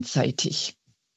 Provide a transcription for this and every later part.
einseitig.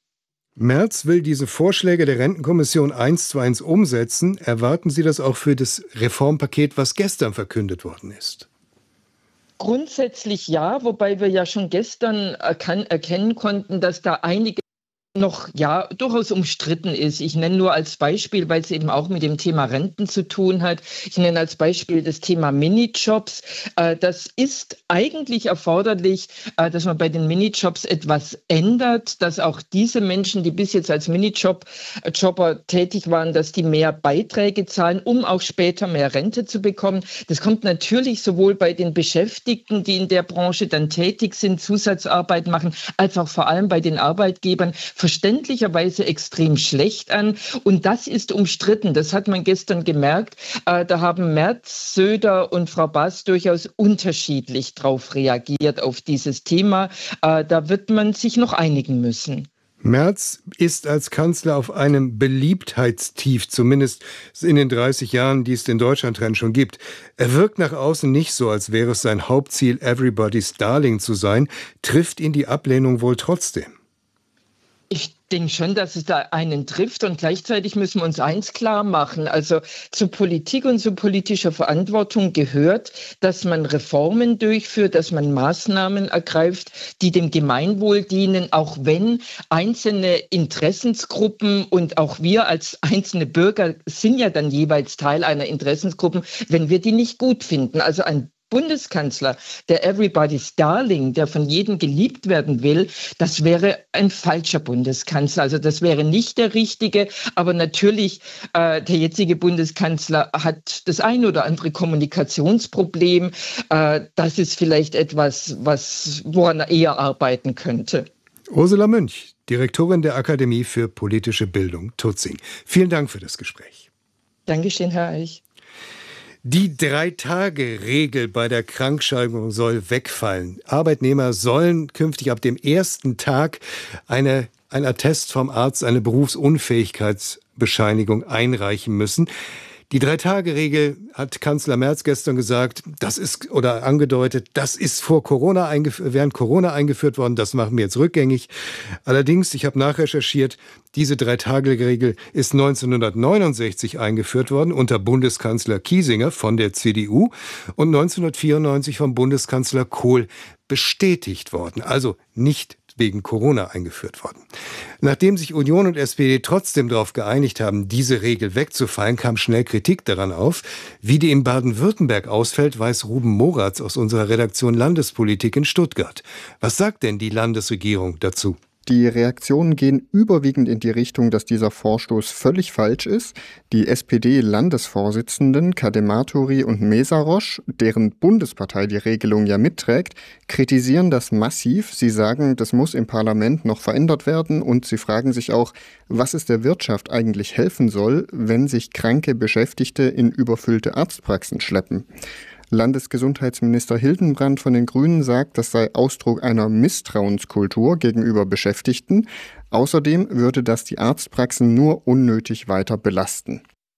Merz will diese Vorschläge der Rentenkommission 1:1 umsetzen. Erwarten Sie das auch für das Reformpaket, was gestern verkündet worden ist? Grundsätzlich ja, wobei wir ja schon gestern erkennen konnten, dass da einige noch durchaus umstritten ist. Ich nenne nur als Beispiel, weil es eben auch mit dem Thema Renten zu tun hat, ich nenne als Beispiel das Thema Minijobs. Das ist eigentlich erforderlich, dass man bei den Minijobs etwas ändert, dass auch diese Menschen, die bis jetzt als Minijobber tätig waren, dass die mehr Beiträge zahlen, um auch später mehr Rente zu bekommen. Das kommt natürlich sowohl bei den Beschäftigten, die in der Branche dann tätig sind, Zusatzarbeit machen, als auch vor allem bei den Arbeitgebern verständlicherweise extrem schlecht an. Und das ist umstritten. Das hat man gestern gemerkt. Da haben Merz, Söder und Frau Bass durchaus unterschiedlich drauf reagiert, auf dieses Thema. Da wird man sich noch einigen müssen. Merz ist als Kanzler auf einem Beliebtheitstief, zumindest in den 30 Jahren, die es den Deutschlandtrend schon gibt. Er wirkt nach außen nicht so, als wäre es sein Hauptziel, Everybody's Darling zu sein. Trifft ihn die Ablehnung wohl trotzdem? Ich denke schon, dass es da einen trifft, und gleichzeitig müssen wir uns eins klar machen. Also zu Politik und zu politischer Verantwortung gehört, dass man Reformen durchführt, dass man Maßnahmen ergreift, die dem Gemeinwohl dienen, auch wenn einzelne Interessensgruppen, und auch wir als einzelne Bürger sind ja dann jeweils Teil einer Interessensgruppe, wenn wir die nicht gut finden. Also ein Bundeskanzler, der Everybody's Darling, der von jedem geliebt werden will, das wäre ein falscher Bundeskanzler. Also das wäre nicht der richtige. Aber natürlich, der jetzige Bundeskanzler hat das ein oder andere Kommunikationsproblem. Das ist vielleicht etwas, woran er eher arbeiten könnte. Ursula Münch, Direktorin der Akademie für politische Bildung Tutzing. Vielen Dank für das Gespräch. Dankeschön, Herr Eich. Die 3-Tage-Regel bei der Krankschreibung soll wegfallen. Arbeitnehmer sollen künftig ab dem ersten Tag ein Attest vom Arzt, eine Berufsunfähigkeitsbescheinigung einreichen müssen. Die 3-Tage-Regel, hat Kanzler Merz gestern gesagt, angedeutet, das ist während Corona eingeführt worden, das machen wir jetzt rückgängig. Allerdings, ich habe nachrecherchiert, diese 3-Tage-Regel ist 1969 eingeführt worden unter Bundeskanzler Kiesinger von der CDU und 1994 vom Bundeskanzler Kohl bestätigt worden. Also nicht wegen Corona eingeführt worden. Nachdem sich Union und SPD trotzdem darauf geeinigt haben, diese Regel wegzufallen, kam schnell Kritik daran auf. Wie die in Baden-Württemberg ausfällt, weiß Ruben Moratz aus unserer Redaktion Landespolitik in Stuttgart. Was sagt denn die Landesregierung dazu? Die Reaktionen gehen überwiegend in die Richtung, dass dieser Vorstoß völlig falsch ist. Die SPD-Landesvorsitzenden Kadematori und Mesarosch, deren Bundespartei die Regelung ja mitträgt, kritisieren das massiv. Sie sagen, das muss im Parlament noch verändert werden, und sie fragen sich auch, was es der Wirtschaft eigentlich helfen soll, wenn sich kranke Beschäftigte in überfüllte Arztpraxen schleppen. Landesgesundheitsminister Hildenbrand von den Grünen sagt, das sei Ausdruck einer Misstrauenskultur gegenüber Beschäftigten. Außerdem würde das die Arztpraxen nur unnötig weiter belasten.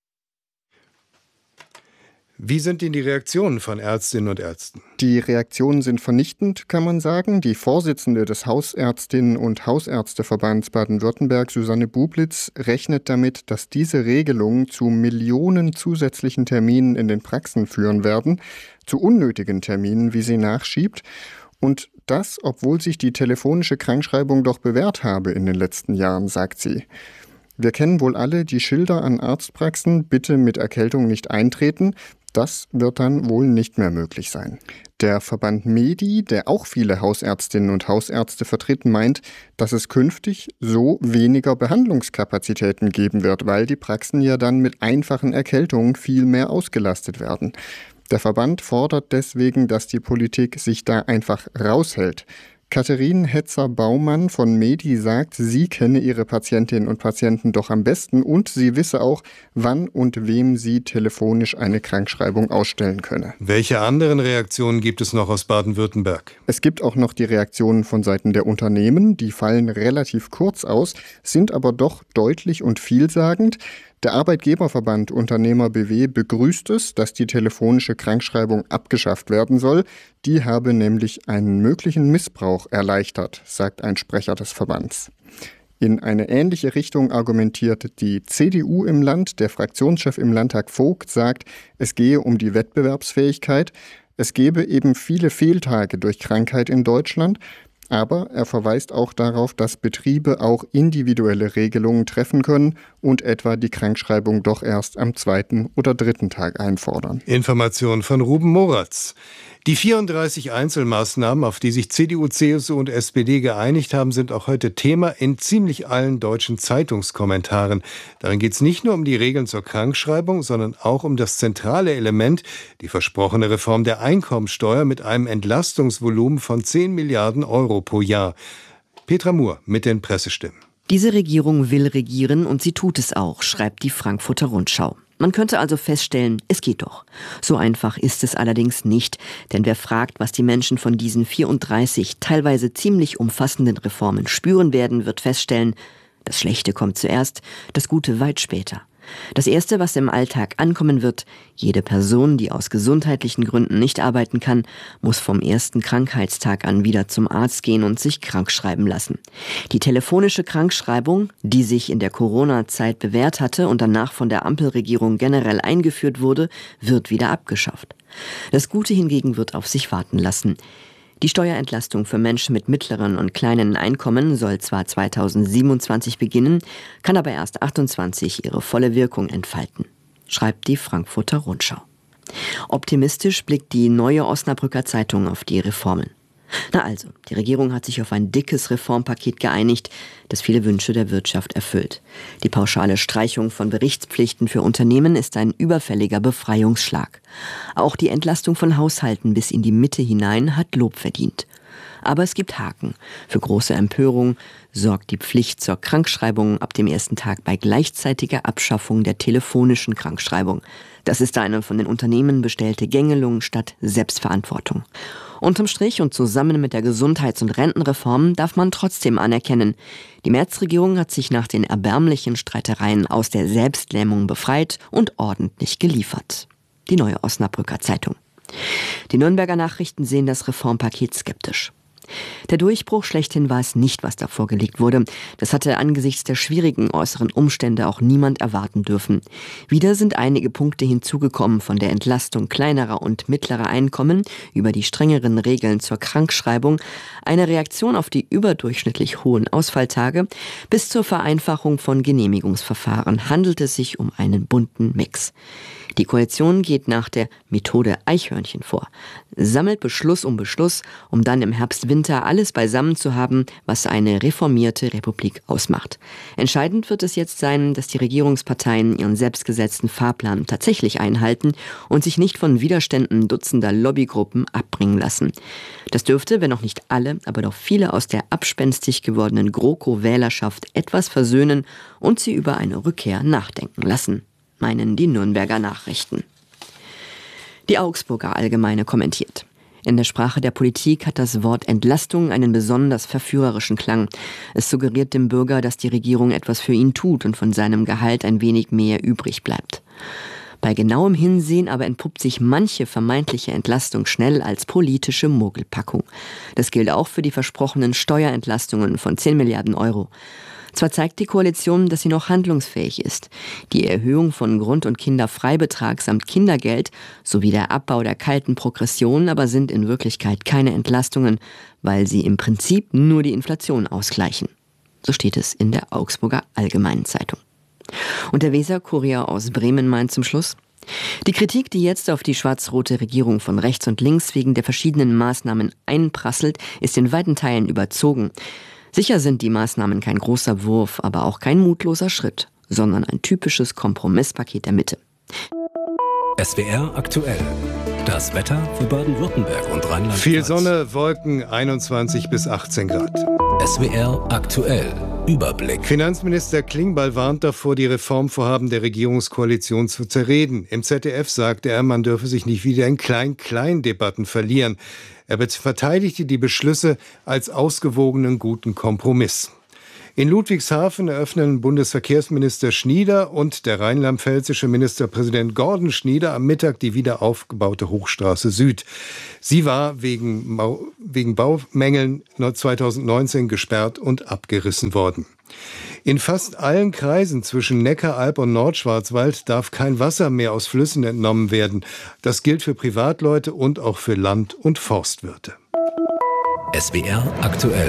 Wie sind denn die Reaktionen von Ärztinnen und Ärzten? Die Reaktionen sind vernichtend, kann man sagen. Die Vorsitzende des Hausärztinnen- und Hausärzteverbands Baden-Württemberg, Susanne Bublitz, rechnet damit, dass diese Regelungen zu Millionen zusätzlichen Terminen in den Praxen führen werden, zu unnötigen Terminen, wie sie nachschiebt. Und das, obwohl sich die telefonische Krankschreibung doch bewährt habe in den letzten Jahren, sagt sie. Wir kennen wohl alle die Schilder an Arztpraxen, bitte mit Erkältung nicht eintreten. Das wird dann wohl nicht mehr möglich sein. Der Verband MEDI, der auch viele Hausärztinnen und Hausärzte vertritt, meint, dass es künftig so weniger Behandlungskapazitäten geben wird, weil die Praxen ja dann mit einfachen Erkältungen viel mehr ausgelastet werden. Der Verband fordert deswegen, dass die Politik sich da einfach raushält. Katharine Hetzer-Baumann von MEDI sagt, sie kenne ihre Patientinnen und Patienten doch am besten und sie wisse auch, wann und wem sie telefonisch eine Krankschreibung ausstellen könne. Welche anderen Reaktionen gibt es noch aus Baden-Württemberg? Es gibt auch noch die Reaktionen von Seiten der Unternehmen, die fallen relativ kurz aus, sind aber doch deutlich und vielsagend. Der Arbeitgeberverband Unternehmer BW begrüßt es, dass die telefonische Krankschreibung abgeschafft werden soll. Die habe nämlich einen möglichen Missbrauch erleichtert, sagt ein Sprecher des Verbands. In eine ähnliche Richtung argumentiert die CDU im Land. Der Fraktionschef im Landtag Vogt sagt, es gehe um die Wettbewerbsfähigkeit. Es gebe eben viele Fehltage durch Krankheit in Deutschland. Aber er verweist auch darauf, dass Betriebe auch individuelle Regelungen treffen können und etwa die Krankschreibung doch erst am 2. oder 3. Tag einfordern. Information von Ruben Moratz. Die 34 Einzelmaßnahmen, auf die sich CDU, CSU und SPD geeinigt haben, sind auch heute Thema in ziemlich allen deutschen Zeitungskommentaren. Darin geht es nicht nur um die Regeln zur Krankschreibung, sondern auch um das zentrale Element, die versprochene Reform der Einkommensteuer mit einem Entlastungsvolumen von 10 Milliarden Euro pro Jahr. Petra Muhr mit den Pressestimmen. Diese Regierung will regieren und sie tut es auch, schreibt die Frankfurter Rundschau. Man könnte also feststellen, es geht doch. So einfach ist es allerdings nicht, denn wer fragt, was die Menschen von diesen 34 teilweise ziemlich umfassenden Reformen spüren werden, wird feststellen, das Schlechte kommt zuerst, das Gute weit später. Das Erste, was im Alltag ankommen wird: jede Person, die aus gesundheitlichen Gründen nicht arbeiten kann, muss vom ersten Krankheitstag an wieder zum Arzt gehen und sich krankschreiben lassen. Die telefonische Krankschreibung, die sich in der Corona-Zeit bewährt hatte und danach von der Ampelregierung generell eingeführt wurde, wird wieder abgeschafft. Das Gute hingegen wird auf sich warten lassen. Die Steuerentlastung für Menschen mit mittleren und kleinen Einkommen soll zwar 2027 beginnen, kann aber erst 2028 ihre volle Wirkung entfalten, schreibt die Frankfurter Rundschau. Optimistisch blickt die Neue Osnabrücker Zeitung auf die Reformen. Na also, die Regierung hat sich auf ein dickes Reformpaket geeinigt, das viele Wünsche der Wirtschaft erfüllt. Die pauschale Streichung von Berichtspflichten für Unternehmen ist ein überfälliger Befreiungsschlag. Auch die Entlastung von Haushalten bis in die Mitte hinein hat Lob verdient. Aber es gibt Haken. Für große Empörung sorgt die Pflicht zur Krankschreibung ab dem ersten Tag bei gleichzeitiger Abschaffung der telefonischen Krankschreibung. Das ist eine von den Unternehmen bestellte Gängelung statt Selbstverantwortung. Unterm Strich und zusammen mit der Gesundheits- und Rentenreform darf man trotzdem anerkennen: die Merz-Regierung hat sich nach den erbärmlichen Streitereien aus der Selbstlähmung befreit und ordentlich geliefert. Die Neue Osnabrücker Zeitung. Die Nürnberger Nachrichten sehen das Reformpaket skeptisch. Der Durchbruch schlechthin war es nicht, was da vorgelegt wurde. Das hatte angesichts der schwierigen äußeren Umstände auch niemand erwarten dürfen. Wieder sind einige Punkte hinzugekommen, von der Entlastung kleinerer und mittlerer Einkommen über die strengeren Regeln zur Krankschreibung, eine Reaktion auf die überdurchschnittlich hohen Ausfalltage bis zur Vereinfachung von Genehmigungsverfahren handelt es sich um einen bunten Mix. Die Koalition geht nach der Methode Eichhörnchen vor, sammelt Beschluss, um dann im Herbst-Winter alles beisammen zu haben, was eine reformierte Republik ausmacht. Entscheidend wird es jetzt sein, dass die Regierungsparteien ihren selbstgesetzten Fahrplan tatsächlich einhalten und sich nicht von Widerständen dutzender Lobbygruppen abbringen lassen. Das dürfte, wenn auch nicht alle, aber doch viele aus der abspenstig gewordenen GroKo-Wählerschaft etwas versöhnen und sie über eine Rückkehr nachdenken lassen, meinen die Nürnberger Nachrichten. Die Augsburger Allgemeine kommentiert: In der Sprache der Politik hat das Wort Entlastung einen besonders verführerischen Klang. Es suggeriert dem Bürger, dass die Regierung etwas für ihn tut und von seinem Gehalt ein wenig mehr übrig bleibt. Bei genauem Hinsehen aber entpuppt sich manche vermeintliche Entlastung schnell als politische Mogelpackung. Das gilt auch für die versprochenen Steuerentlastungen von 10 Milliarden Euro. Zwar zeigt die Koalition, dass sie noch handlungsfähig ist. Die Erhöhung von Grund- und Kinderfreibetrag samt Kindergeld sowie der Abbau der kalten Progression aber sind in Wirklichkeit keine Entlastungen, weil sie im Prinzip nur die Inflation ausgleichen. So steht es in der Augsburger Allgemeinen Zeitung. Und der Weser-Kurier aus Bremen meint zum Schluss: Die Kritik, die jetzt auf die schwarz-rote Regierung von rechts und links wegen der verschiedenen Maßnahmen einprasselt, ist in weiten Teilen überzogen. Sicher sind die Maßnahmen kein großer Wurf, aber auch kein mutloser Schritt, sondern ein typisches Kompromisspaket der Mitte. SWR aktuell. Das Wetter für Baden-Württemberg und Rheinland-Pfalz. Viel Sonne, Wolken, 21 bis 18 Grad. SWR aktuell. Überblick. Finanzminister Klingbeil warnt davor, die Reformvorhaben der Regierungskoalition zu zerreden. Im ZDF sagte er, man dürfe sich nicht wieder in Klein-Klein-Debatten verlieren. Er verteidigte die Beschlüsse als ausgewogenen guten Kompromiss. In Ludwigshafen eröffnen Bundesverkehrsminister Schnieder und der rheinland-pfälzische Ministerpräsident Gordon Schnieder am Mittag die wieder aufgebaute Hochstraße Süd. Sie war wegen Baumängeln 2019 gesperrt und abgerissen worden. In fast allen Kreisen zwischen Neckaralb und Nordschwarzwald darf kein Wasser mehr aus Flüssen entnommen werden. Das gilt für Privatleute und auch für Land- und Forstwirte. SWR aktuell.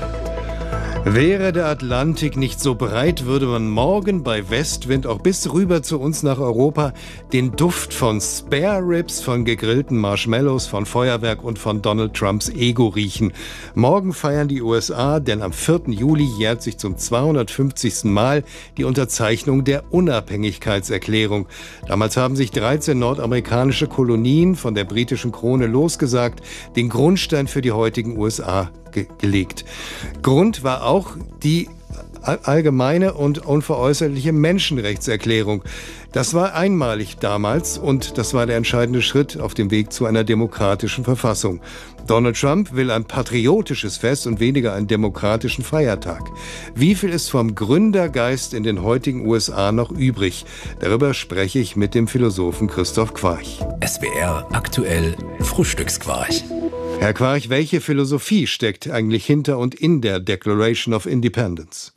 Wäre der Atlantik nicht so breit, würde man morgen bei Westwind auch bis rüber zu uns nach Europa den Duft von Spare Ribs, von gegrillten Marshmallows, von Feuerwerk und von Donald Trumps Ego riechen. Morgen feiern die USA, denn am 4. Juli jährt sich zum 250. Mal die Unterzeichnung der Unabhängigkeitserklärung. Damals haben sich 13 nordamerikanische Kolonien von der britischen Krone losgesagt, den Grundstein für die heutigen USA gelegt. Grund war auch die allgemeine und unveräußerliche Menschenrechtserklärung. Das war einmalig damals und das war der entscheidende Schritt auf dem Weg zu einer demokratischen Verfassung. Donald Trump will ein patriotisches Fest und weniger einen demokratischen Feiertag. Wie viel ist vom Gründergeist in den heutigen USA noch übrig? Darüber spreche ich mit dem Philosophen Christoph Quarch. SWR aktuell Frühstücksquarch. Herr Quarch, welche Philosophie steckt eigentlich hinter und in der Declaration of Independence?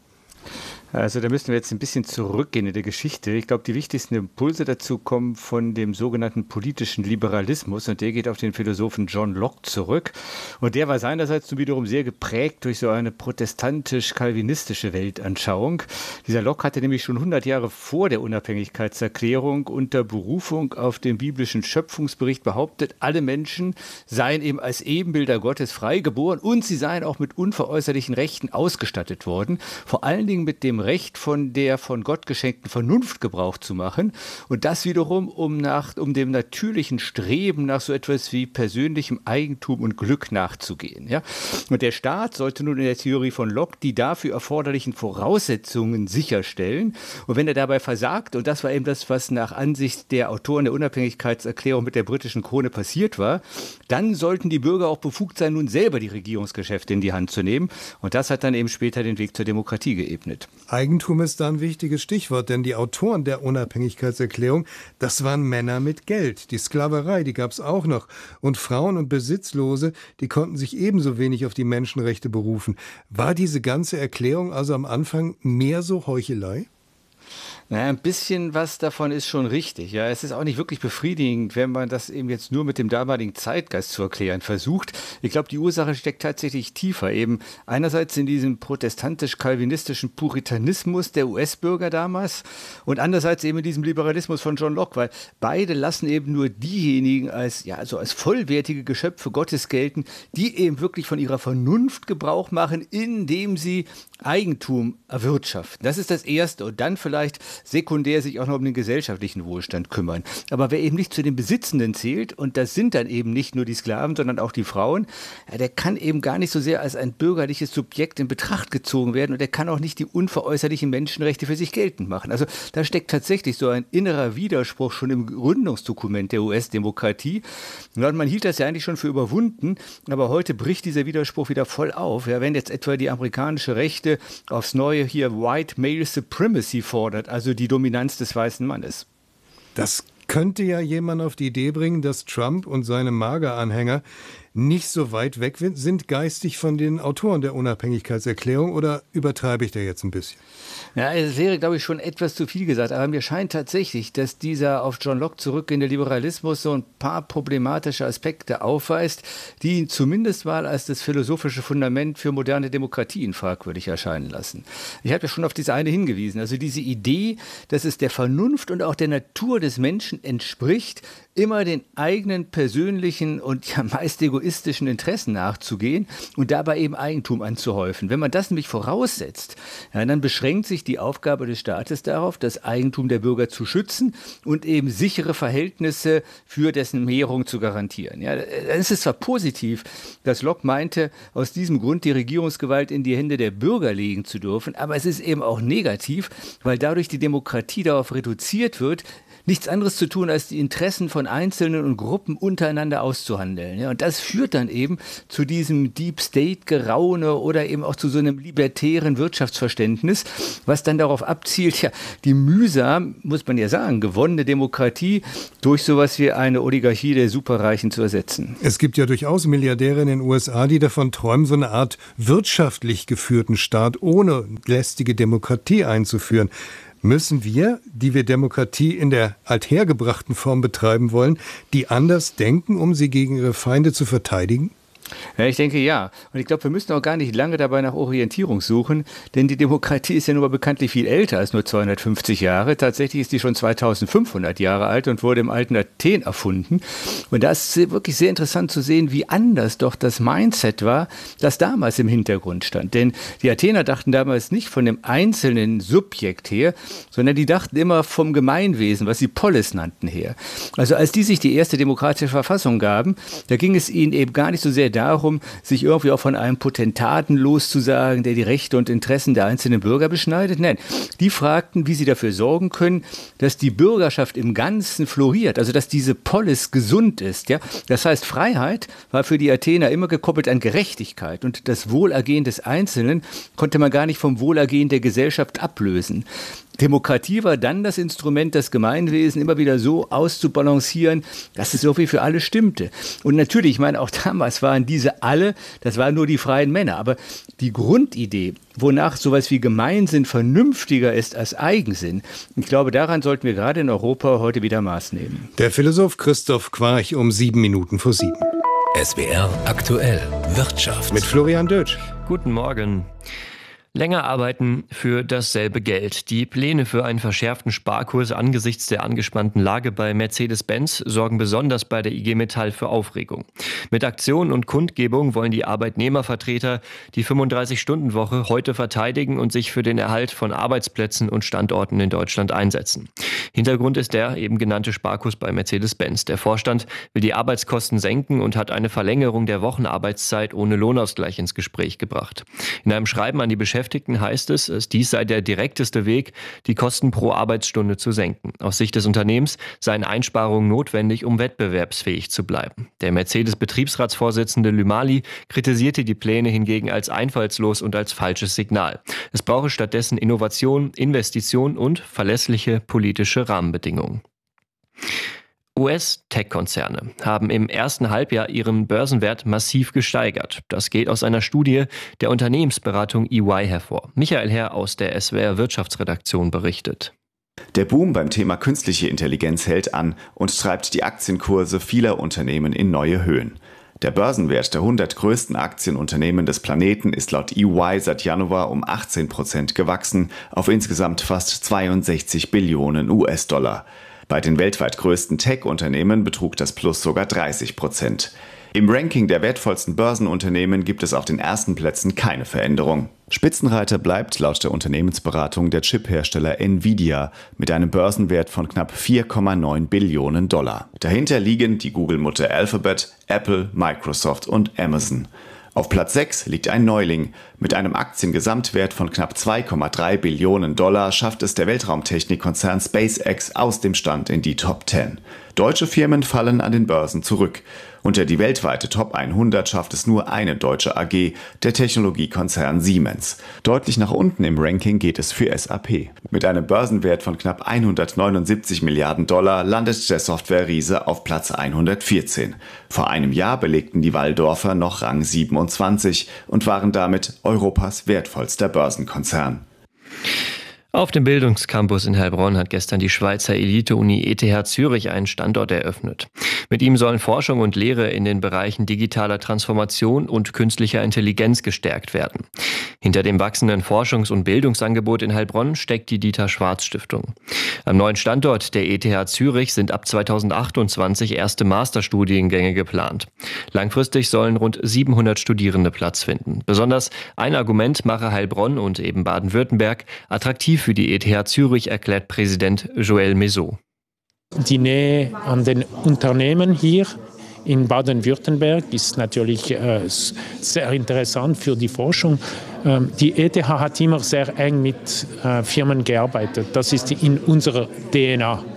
Also da müssen wir jetzt ein bisschen zurückgehen in der Geschichte. Ich glaube, die wichtigsten Impulse dazu kommen von dem sogenannten politischen Liberalismus und der geht auf den Philosophen John Locke zurück. Und der war seinerseits wiederum sehr geprägt durch so eine protestantisch-kalvinistische Weltanschauung. Dieser Locke hatte nämlich schon 100 Jahre vor der Unabhängigkeitserklärung unter Berufung auf den biblischen Schöpfungsbericht behauptet, alle Menschen seien eben als Ebenbilder Gottes frei geboren und sie seien auch mit unveräußerlichen Rechten ausgestattet worden. Vor allen Dingen mit dem Recht von der von Gott geschenkten Vernunft Gebrauch zu machen und das wiederum um dem natürlichen Streben nach so etwas wie persönlichem Eigentum und Glück nachzugehen. Ja? Und der Staat sollte nun in der Theorie von Locke die dafür erforderlichen Voraussetzungen sicherstellen und wenn er dabei versagt, und das war eben das, was nach Ansicht der Autoren der Unabhängigkeitserklärung mit der britischen Krone passiert war, dann sollten die Bürger auch befugt sein, nun selber die Regierungsgeschäfte in die Hand zu nehmen und das hat dann eben später den Weg zur Demokratie geebnet. Eigentum ist da ein wichtiges Stichwort, denn die Autoren der Unabhängigkeitserklärung, das waren Männer mit Geld. Die Sklaverei, die gab es auch noch. Und Frauen und Besitzlose, die konnten sich ebenso wenig auf die Menschenrechte berufen. War diese ganze Erklärung also am Anfang mehr so Heuchelei? Naja, ein bisschen was davon ist schon richtig. Ja, es ist auch nicht wirklich befriedigend, wenn man das eben jetzt nur mit dem damaligen Zeitgeist zu erklären versucht. Ich glaube, die Ursache steckt tatsächlich tiefer. Eben einerseits in diesem protestantisch-kalvinistischen Puritanismus der US-Bürger damals und andererseits eben in diesem Liberalismus von John Locke, weil beide lassen eben nur diejenigen als vollwertige Geschöpfe Gottes gelten, die eben wirklich von ihrer Vernunft Gebrauch machen, indem sie Eigentum erwirtschaften. Das ist das Erste. Und dann vielleicht sekundär sich auch noch um den gesellschaftlichen Wohlstand kümmern. Aber wer eben nicht zu den Besitzenden zählt, und das sind dann eben nicht nur die Sklaven, sondern auch die Frauen, ja, der kann eben gar nicht so sehr als ein bürgerliches Subjekt in Betracht gezogen werden und der kann auch nicht die unveräußerlichen Menschenrechte für sich geltend machen. Also da steckt tatsächlich so ein innerer Widerspruch schon im Gründungsdokument der US-Demokratie. Und man hielt das ja eigentlich schon für überwunden, aber heute bricht dieser Widerspruch wieder voll auf. Ja, wenn jetzt etwa die amerikanische Rechte aufs Neue hier White Male Supremacy fordert, also die Dominanz des weißen Mannes. Das könnte ja jemand auf die Idee bringen, dass Trump und seine MAGA-Anhänger nicht so weit weg sind geistig von den Autoren der Unabhängigkeitserklärung, oder übertreibe ich da jetzt ein bisschen? Ja, es wäre, glaube ich, schon etwas zu viel gesagt, aber mir scheint tatsächlich, dass dieser auf John Locke zurückgehende Liberalismus so ein paar problematische Aspekte aufweist, die ihn zumindest mal als das philosophische Fundament für moderne Demokratien fragwürdig erscheinen lassen. Ich habe ja schon auf diese eine hingewiesen, also diese Idee, dass es der Vernunft und auch der Natur des Menschen entspricht, immer den eigenen persönlichen und ja meist egoistischen Interessen nachzugehen und dabei eben Eigentum anzuhäufen. Wenn man das nämlich voraussetzt, ja, dann beschränkt sich die Aufgabe des Staates darauf, das Eigentum der Bürger zu schützen und eben sichere Verhältnisse für dessen Mehrung zu garantieren. Ja, dann ist es zwar positiv, dass Locke meinte, aus diesem Grund die Regierungsgewalt in die Hände der Bürger legen zu dürfen, aber es ist eben auch negativ, weil dadurch die Demokratie darauf reduziert wird, nichts anderes zu tun, als die Interessen von Einzelnen und Gruppen untereinander auszuhandeln. Ja, und das führt dann eben zu diesem Deep State-Geraune oder eben auch zu so einem libertären Wirtschaftsverständnis, was dann darauf abzielt, ja, die mühsam, muss man ja sagen, gewonnene Demokratie durch sowas wie eine Oligarchie der Superreichen zu ersetzen. Es gibt ja durchaus Milliardäre in den USA, die davon träumen, so eine Art wirtschaftlich geführten Staat ohne lästige Demokratie einzuführen. Müssen wir, die wir Demokratie in der althergebrachten Form betreiben wollen, die anders denken, um sie gegen ihre Feinde zu verteidigen? Ja, ich denke ja. Und ich glaube, wir müssen auch gar nicht lange dabei nach Orientierung suchen, denn die Demokratie ist ja nun mal bekanntlich viel älter als nur 250 Jahre. Tatsächlich ist die schon 2500 Jahre alt und wurde im alten Athen erfunden. Und da ist wirklich sehr interessant zu sehen, wie anders doch das Mindset war, das damals im Hintergrund stand. Denn die Athener dachten damals nicht von dem einzelnen Subjekt her, sondern die dachten immer vom Gemeinwesen, was sie Polis nannten, her. Also als die sich die erste demokratische Verfassung gaben, da ging es ihnen eben gar nicht so sehr darum, sich irgendwie auch von einem Potentaten loszusagen, der die Rechte und Interessen der einzelnen Bürger beschneidet. Nein, die fragten, wie sie dafür sorgen können, dass die Bürgerschaft im Ganzen floriert, also dass diese Polis gesund ist. Ja? Das heißt, Freiheit war für die Athener immer gekoppelt an Gerechtigkeit und das Wohlergehen des Einzelnen konnte man gar nicht vom Wohlergehen der Gesellschaft ablösen. Demokratie war dann das Instrument, das Gemeinwesen immer wieder so auszubalancieren, dass es irgendwie für alle stimmte. Und natürlich, ich meine, auch damals waren diese alle, das waren nur die freien Männer. Aber die Grundidee, wonach sowas wie Gemeinsinn vernünftiger ist als Eigensinn, ich glaube, daran sollten wir gerade in Europa heute wieder Maß nehmen. Der Philosoph Christoph Quarch um 7:07. SWR aktuell Wirtschaft. Mit Florian Dötsch. Guten Morgen. Länger arbeiten für dasselbe Geld. Die Pläne für einen verschärften Sparkurs angesichts der angespannten Lage bei Mercedes-Benz sorgen besonders bei der IG Metall für Aufregung. Mit Aktionen und Kundgebung wollen die Arbeitnehmervertreter die 35-Stunden-Woche heute verteidigen und sich für den Erhalt von Arbeitsplätzen und Standorten in Deutschland einsetzen. Hintergrund ist der eben genannte Sparkurs bei Mercedes-Benz. Der Vorstand will die Arbeitskosten senken und hat eine Verlängerung der Wochenarbeitszeit ohne Lohnausgleich ins Gespräch gebracht. In einem Schreiben an die Beschäftigten heißt es, dies sei der direkteste Weg, die Kosten pro Arbeitsstunde zu senken. Aus Sicht des Unternehmens seien Einsparungen notwendig, um wettbewerbsfähig zu bleiben. Der Mercedes-Betriebsratsvorsitzende Lümali kritisierte die Pläne hingegen als einfallslos und als falsches Signal. Es brauche stattdessen Innovation, Investition und verlässliche politische Rahmenbedingungen. US-Tech-Konzerne haben im ersten Halbjahr ihren Börsenwert massiv gesteigert. Das geht aus einer Studie der Unternehmensberatung EY hervor. Michael Herr aus der SWR Wirtschaftsredaktion berichtet. Der Boom beim Thema künstliche Intelligenz hält an und treibt die Aktienkurse vieler Unternehmen in neue Höhen. Der Börsenwert der 100 größten Aktienunternehmen des Planeten ist laut EY seit Januar um 18% gewachsen auf insgesamt fast 62 Billionen US-Dollar. Bei den weltweit größten Tech-Unternehmen betrug das Plus sogar 30%. Im Ranking der wertvollsten Börsenunternehmen gibt es auf den ersten Plätzen keine Veränderung. Spitzenreiter bleibt laut der Unternehmensberatung der Chiphersteller Nvidia mit einem Börsenwert von knapp 4,9 Billionen Dollar. Dahinter liegen die Google-Mutter Alphabet, Apple, Microsoft und Amazon. Auf Platz 6 liegt ein Neuling. Mit einem Aktiengesamtwert von knapp 2,3 Billionen Dollar schafft es der Weltraumtechnikkonzern SpaceX aus dem Stand in die Top 10. Deutsche Firmen fallen an den Börsen zurück. Unter die weltweite Top 100 schafft es nur eine deutsche AG, der Technologiekonzern Siemens. Deutlich nach unten im Ranking geht es für SAP. Mit einem Börsenwert von knapp 179 Milliarden Dollar landet der Software-Riese auf Platz 114. Vor einem Jahr belegten die Walldorfer noch Rang 27 und waren damit Europas wertvollster Börsenkonzern. Auf dem Bildungscampus in Heilbronn hat gestern die Schweizer Elite-Uni ETH Zürich einen Standort eröffnet. Mit ihm sollen Forschung und Lehre in den Bereichen digitaler Transformation und künstlicher Intelligenz gestärkt werden. Hinter dem wachsenden Forschungs- und Bildungsangebot in Heilbronn steckt die Dieter-Schwarz-Stiftung. Am neuen Standort der ETH Zürich sind ab 2028 erste Masterstudiengänge geplant. Langfristig sollen rund 700 Studierende Platz finden. Besonders ein Argument mache Heilbronn und eben Baden-Württemberg attraktiv für die ETH Zürich, erklärt Präsident Joël Maisot. Die Nähe an den Unternehmen hier in Baden-Württemberg ist natürlich sehr interessant für die Forschung. Die ETH hat immer sehr eng mit Firmen gearbeitet. Das ist in unserer DNA.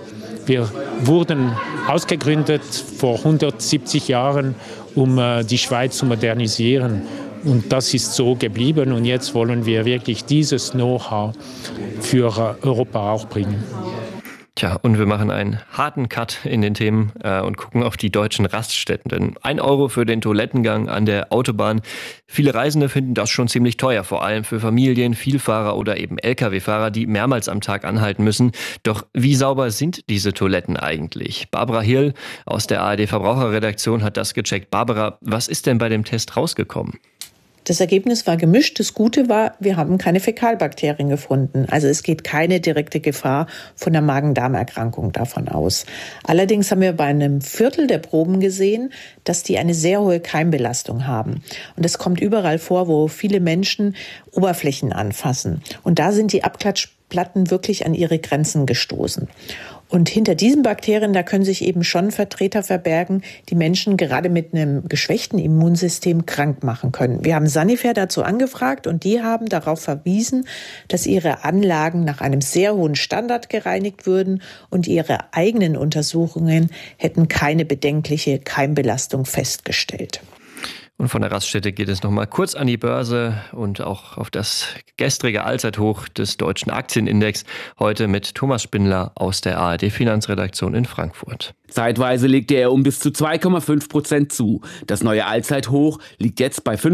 Wir wurden ausgegründet vor 170 Jahren, um die Schweiz zu modernisieren. Und das ist so geblieben. Und jetzt wollen wir wirklich dieses Know-how für Europa auch bringen. Tja, und wir machen einen harten Cut in den Themen und gucken auf die deutschen Raststätten. Denn 1 Euro für den Toilettengang an der Autobahn. Viele Reisende finden das schon ziemlich teuer, vor allem für Familien, Vielfahrer oder eben Lkw-Fahrer, die mehrmals am Tag anhalten müssen. Doch wie sauber sind diese Toiletten eigentlich? Barbara Hill aus der ARD-Verbraucherredaktion hat das gecheckt. Barbara, was ist denn bei dem Test rausgekommen? Das Ergebnis war gemischt. Das Gute war, wir haben keine Fäkalbakterien gefunden. Also es geht keine direkte Gefahr von der Magen-Darm-Erkrankung davon aus. Allerdings haben wir bei einem Viertel der Proben gesehen, dass die eine sehr hohe Keimbelastung haben. Und das kommt überall vor, wo viele Menschen Oberflächen anfassen. Und da sind die Abklatschplatten wirklich an ihre Grenzen gestoßen. Und hinter diesen Bakterien, da können sich eben schon Vertreter verbergen, die Menschen gerade mit einem geschwächten Immunsystem krank machen können. Wir haben Sanifair dazu angefragt und die haben darauf verwiesen, dass ihre Anlagen nach einem sehr hohen Standard gereinigt würden und ihre eigenen Untersuchungen hätten keine bedenkliche Keimbelastung festgestellt. Und von der Raststätte geht es nochmal kurz an die Börse und auch auf das gestrige Allzeithoch des deutschen Aktienindex. Heute mit Thomas Spindler aus der ARD-Finanzredaktion in Frankfurt. Zeitweise legte er um bis zu 2,5% zu. Das neue Allzeithoch liegt jetzt bei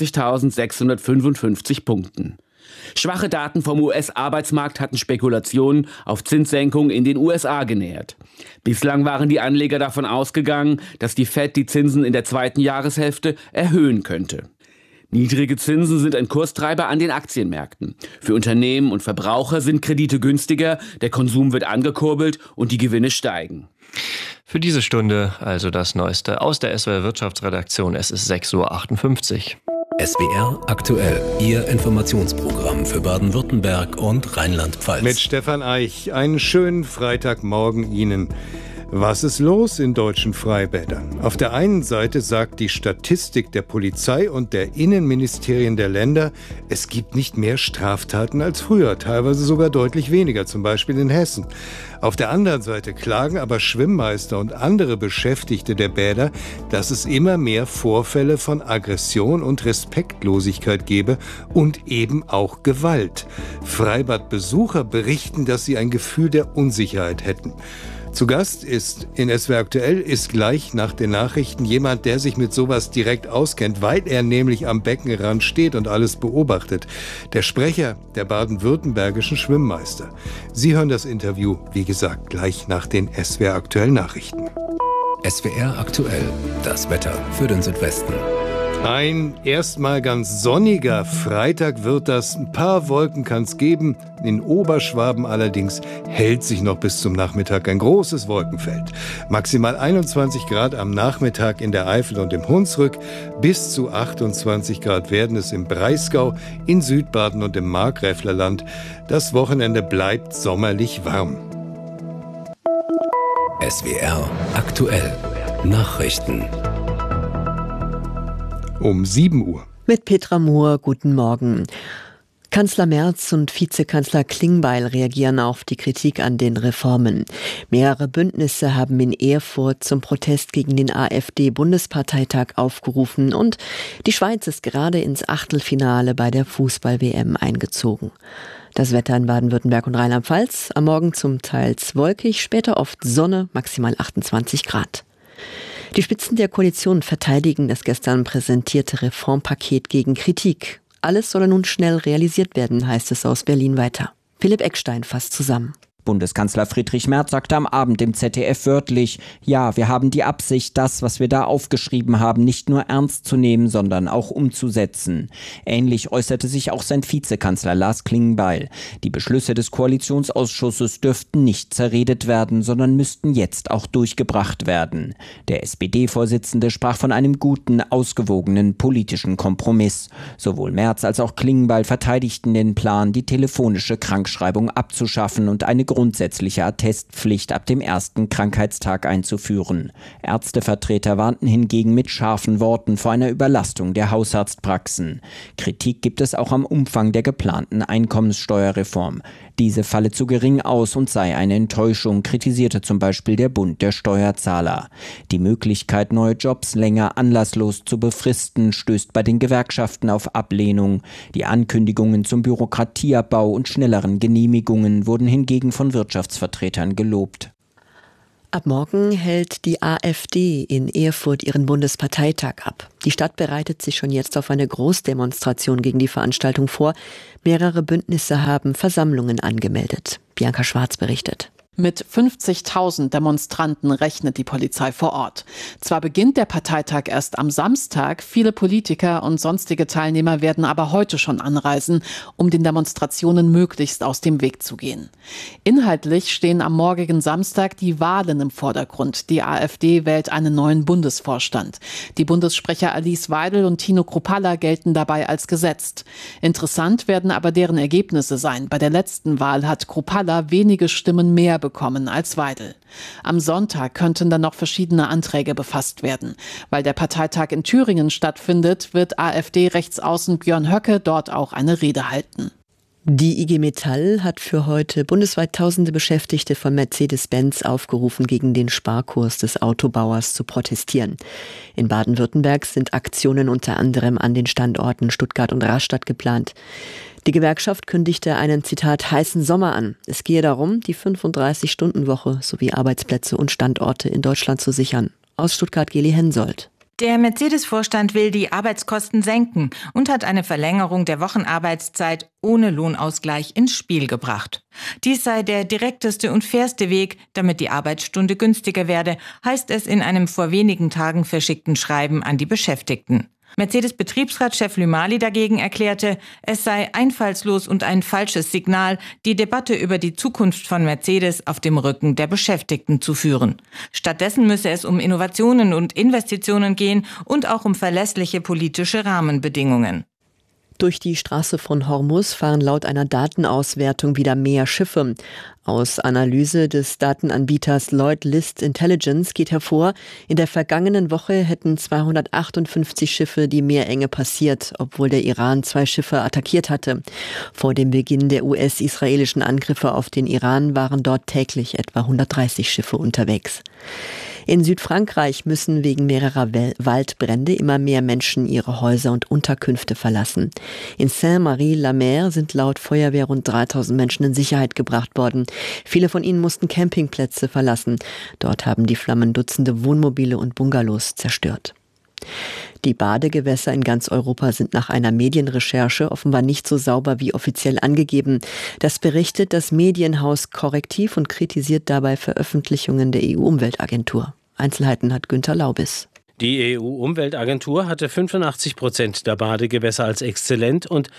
25.655 Punkten. Schwache Daten vom US-Arbeitsmarkt hatten Spekulationen auf Zinssenkungen in den USA genährt. Bislang waren die Anleger davon ausgegangen, dass die Fed die Zinsen in der zweiten Jahreshälfte erhöhen könnte. Niedrige Zinsen sind ein Kurstreiber an den Aktienmärkten. Für Unternehmen und Verbraucher sind Kredite günstiger, der Konsum wird angekurbelt und die Gewinne steigen. Für diese Stunde also das Neueste aus der SWR Wirtschaftsredaktion. Es ist 6.58 Uhr. SWR aktuell, Ihr Informationsprogramm für Baden-Württemberg und Rheinland-Pfalz. Mit Stefan Eich, einen schönen Freitagmorgen Ihnen. Was ist los in deutschen Freibädern? Auf der einen Seite sagt die Statistik der Polizei und der Innenministerien der Länder, es gibt nicht mehr Straftaten als früher, teilweise sogar deutlich weniger, zum Beispiel in Hessen. Auf der anderen Seite klagen aber Schwimmmeister und andere Beschäftigte der Bäder, dass es immer mehr Vorfälle von Aggression und Respektlosigkeit gebe und eben auch Gewalt. Freibadbesucher berichten, dass sie ein Gefühl der Unsicherheit hätten. Zu Gast ist in SWR aktuell ist gleich nach den Nachrichten jemand, der sich mit sowas direkt auskennt, weil er nämlich am Beckenrand steht und alles beobachtet. Der Sprecher der baden-württembergischen Schwimmmeister. Sie hören das Interview, wie gesagt, gleich nach den SWR aktuellen Nachrichten. SWR aktuell, das Wetter für den Südwesten. Ein erstmal ganz sonniger Freitag wird das. Ein paar Wolken kann es geben. In Oberschwaben allerdings hält sich noch bis zum Nachmittag ein großes Wolkenfeld. Maximal 21 Grad am Nachmittag in der Eifel und im Hunsrück. Bis zu 28 Grad werden es im Breisgau, in Südbaden und im Markgräflerland. Das Wochenende bleibt sommerlich warm. SWR aktuell. Nachrichten. Um 7 Uhr. Mit Petra Mohr, guten Morgen. Kanzler Merz und Vizekanzler Klingbeil reagieren auf die Kritik an den Reformen. Mehrere Bündnisse haben in Erfurt zum Protest gegen den AfD-Bundesparteitag aufgerufen und die Schweiz ist gerade ins Achtelfinale bei der Fußball-WM eingezogen. Das Wetter in Baden-Württemberg und Rheinland-Pfalz, am Morgen zum Teils wolkig, später oft Sonne, maximal 28 Grad. Die Spitzen der Koalition verteidigen das gestern präsentierte Reformpaket gegen Kritik. Alles solle nun schnell realisiert werden, heißt es aus Berlin weiter. Philipp Eckstein fasst zusammen. Bundeskanzler Friedrich Merz sagte am Abend im ZDF wörtlich, ja, wir haben die Absicht, das, was wir da aufgeschrieben haben, nicht nur ernst zu nehmen, sondern auch umzusetzen. Ähnlich äußerte sich auch sein Vizekanzler Lars Klingbeil. Die Beschlüsse des Koalitionsausschusses dürften nicht zerredet werden, sondern müssten jetzt auch durchgebracht werden. Der SPD-Vorsitzende sprach von einem guten, ausgewogenen politischen Kompromiss. Sowohl Merz als auch Klingbeil verteidigten den Plan, die telefonische Krankschreibung abzuschaffen und eine grundsätzliche Attestpflicht ab dem ersten Krankheitstag einzuführen. Ärztevertreter warnten hingegen mit scharfen Worten vor einer Überlastung der Hausarztpraxen. Kritik gibt es auch am Umfang der geplanten Einkommenssteuerreform. Diese falle zu gering aus und sei eine Enttäuschung, kritisierte zum Beispiel der Bund der Steuerzahler. Die Möglichkeit, neue Jobs länger anlasslos zu befristen, stößt bei den Gewerkschaften auf Ablehnung. Die Ankündigungen zum Bürokratieabbau und schnelleren Genehmigungen wurden hingegen von Wirtschaftsvertretern gelobt. Ab morgen hält die AfD in Erfurt ihren Bundesparteitag ab. Die Stadt bereitet sich schon jetzt auf eine Großdemonstration gegen die Veranstaltung vor. Mehrere Bündnisse haben Versammlungen angemeldet. Bianca Schwarz berichtet. Mit 50.000 Demonstranten rechnet die Polizei vor Ort. Zwar beginnt der Parteitag erst am Samstag, viele Politiker und sonstige Teilnehmer werden aber heute schon anreisen, um den Demonstrationen möglichst aus dem Weg zu gehen. Inhaltlich stehen am morgigen Samstag die Wahlen im Vordergrund. Die AfD wählt einen neuen Bundesvorstand. Die Bundessprecher Alice Weidel und Tino Kruppalla gelten dabei als gesetzt. Interessant werden aber deren Ergebnisse sein. Bei der letzten Wahl hat Kruppalla wenige Stimmen mehr bekommen als Weidel. Am Sonntag könnten dann noch verschiedene Anträge befasst werden. Weil der Parteitag in Thüringen stattfindet, wird AfD-Rechtsaußen Björn Höcke dort auch eine Rede halten. Die IG Metall hat für heute bundesweit tausende Beschäftigte von Mercedes-Benz aufgerufen, gegen den Sparkurs des Autobauers zu protestieren. In Baden-Württemberg sind Aktionen unter anderem an den Standorten Stuttgart und Rastatt geplant. Die Gewerkschaft kündigte einen, Zitat, heißen Sommer an. Es gehe darum, die 35-Stunden-Woche sowie Arbeitsplätze und Standorte in Deutschland zu sichern. Aus Stuttgart Geli Hensoldt. Der Mercedes-Vorstand will die Arbeitskosten senken und hat eine Verlängerung der Wochenarbeitszeit ohne Lohnausgleich ins Spiel gebracht. Dies sei der direkteste und fairste Weg, damit die Arbeitsstunde günstiger werde, heißt es in einem vor wenigen Tagen verschickten Schreiben an die Beschäftigten. Mercedes-Betriebsratschef Lümali dagegen erklärte, es sei einfallslos und ein falsches Signal, die Debatte über die Zukunft von Mercedes auf dem Rücken der Beschäftigten zu führen. Stattdessen müsse es um Innovationen und Investitionen gehen und auch um verlässliche politische Rahmenbedingungen. Durch die Straße von Hormuz fahren laut einer Datenauswertung wieder mehr Schiffe. Aus Analyse des Datenanbieters Lloyd List Intelligence geht hervor, in der vergangenen Woche hätten 258 Schiffe die Meerenge passiert, obwohl der Iran 2 Schiffe attackiert hatte. Vor dem Beginn der US-israelischen Angriffe auf den Iran waren dort täglich etwa 130 Schiffe unterwegs. In Südfrankreich müssen wegen mehrerer Waldbrände immer mehr Menschen ihre Häuser und Unterkünfte verlassen. In Saint-Marie-la-Mer sind laut Feuerwehr rund 3000 Menschen in Sicherheit gebracht worden. Viele von ihnen mussten Campingplätze verlassen. Dort haben die Flammen Dutzende Wohnmobile und Bungalows zerstört. Die Badegewässer in ganz Europa sind nach einer Medienrecherche offenbar nicht so sauber wie offiziell angegeben. Das berichtet das Medienhaus Korrektiv und kritisiert dabei Veröffentlichungen der EU-Umweltagentur. Einzelheiten hat Günter Laubis. Die EU-Umweltagentur hatte 85% der Badegewässer als exzellent und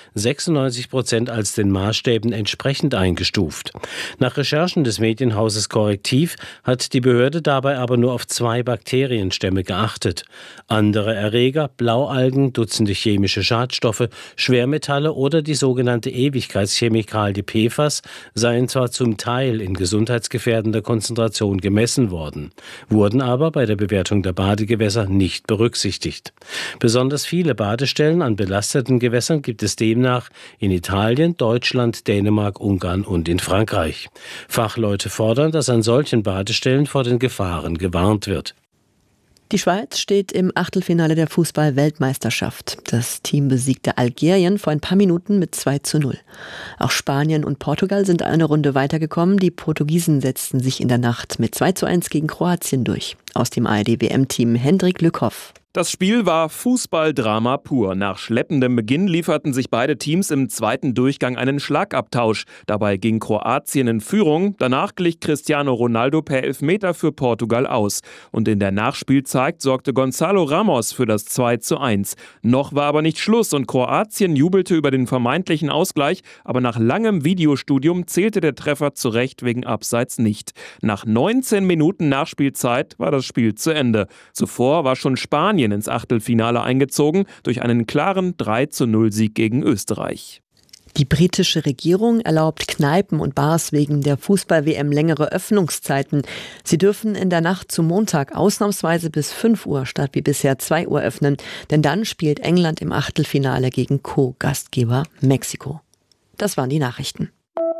96% als den Maßstäben entsprechend eingestuft. Nach Recherchen des Medienhauses Korrektiv hat die Behörde dabei aber nur auf 2 Bakterienstämme geachtet. Andere Erreger, Blaualgen, Dutzende chemische Schadstoffe, Schwermetalle oder die sogenannte Ewigkeitschemikalie PFAS seien zwar zum Teil in gesundheitsgefährdender Konzentration gemessen worden, wurden aber bei der Bewertung der Badegewässer nicht berücksichtigt. Besonders viele Badestellen an belasteten Gewässern gibt es demnach in Italien, Deutschland, Dänemark, Ungarn und in Frankreich. Fachleute fordern, dass an solchen Badestellen vor den Gefahren gewarnt wird. Die Schweiz steht im Achtelfinale der Fußball-Weltmeisterschaft. Das Team besiegte Algerien vor ein paar Minuten mit 2:0. Auch Spanien und Portugal sind eine Runde weitergekommen. Die Portugiesen setzten sich in der Nacht mit 2:1 gegen Kroatien durch. Aus dem ARD-WM-Team Hendrik Lückhoff. Das Spiel war Fußballdrama pur. Nach schleppendem Beginn lieferten sich beide Teams im zweiten Durchgang einen Schlagabtausch. Dabei ging Kroatien in Führung. Danach glich Cristiano Ronaldo per Elfmeter für Portugal aus. Und in der Nachspielzeit sorgte Gonzalo Ramos für das 2:1. Noch war aber nicht Schluss und Kroatien jubelte über den vermeintlichen Ausgleich. Aber nach langem Videostudium zählte der Treffer zu Recht wegen Abseits nicht. Nach 19 Minuten Nachspielzeit war das Spiel zu Ende. Zuvor war schon Spanien ins Achtelfinale eingezogen durch einen klaren 3:0 Sieg gegen Österreich. Die britische Regierung erlaubt Kneipen und Bars wegen der Fußball-WM längere Öffnungszeiten. Sie dürfen in der Nacht zum Montag ausnahmsweise bis 5 Uhr statt wie bisher 2 Uhr öffnen. Denn dann spielt England im Achtelfinale gegen Co-Gastgeber Mexiko. Das waren die Nachrichten.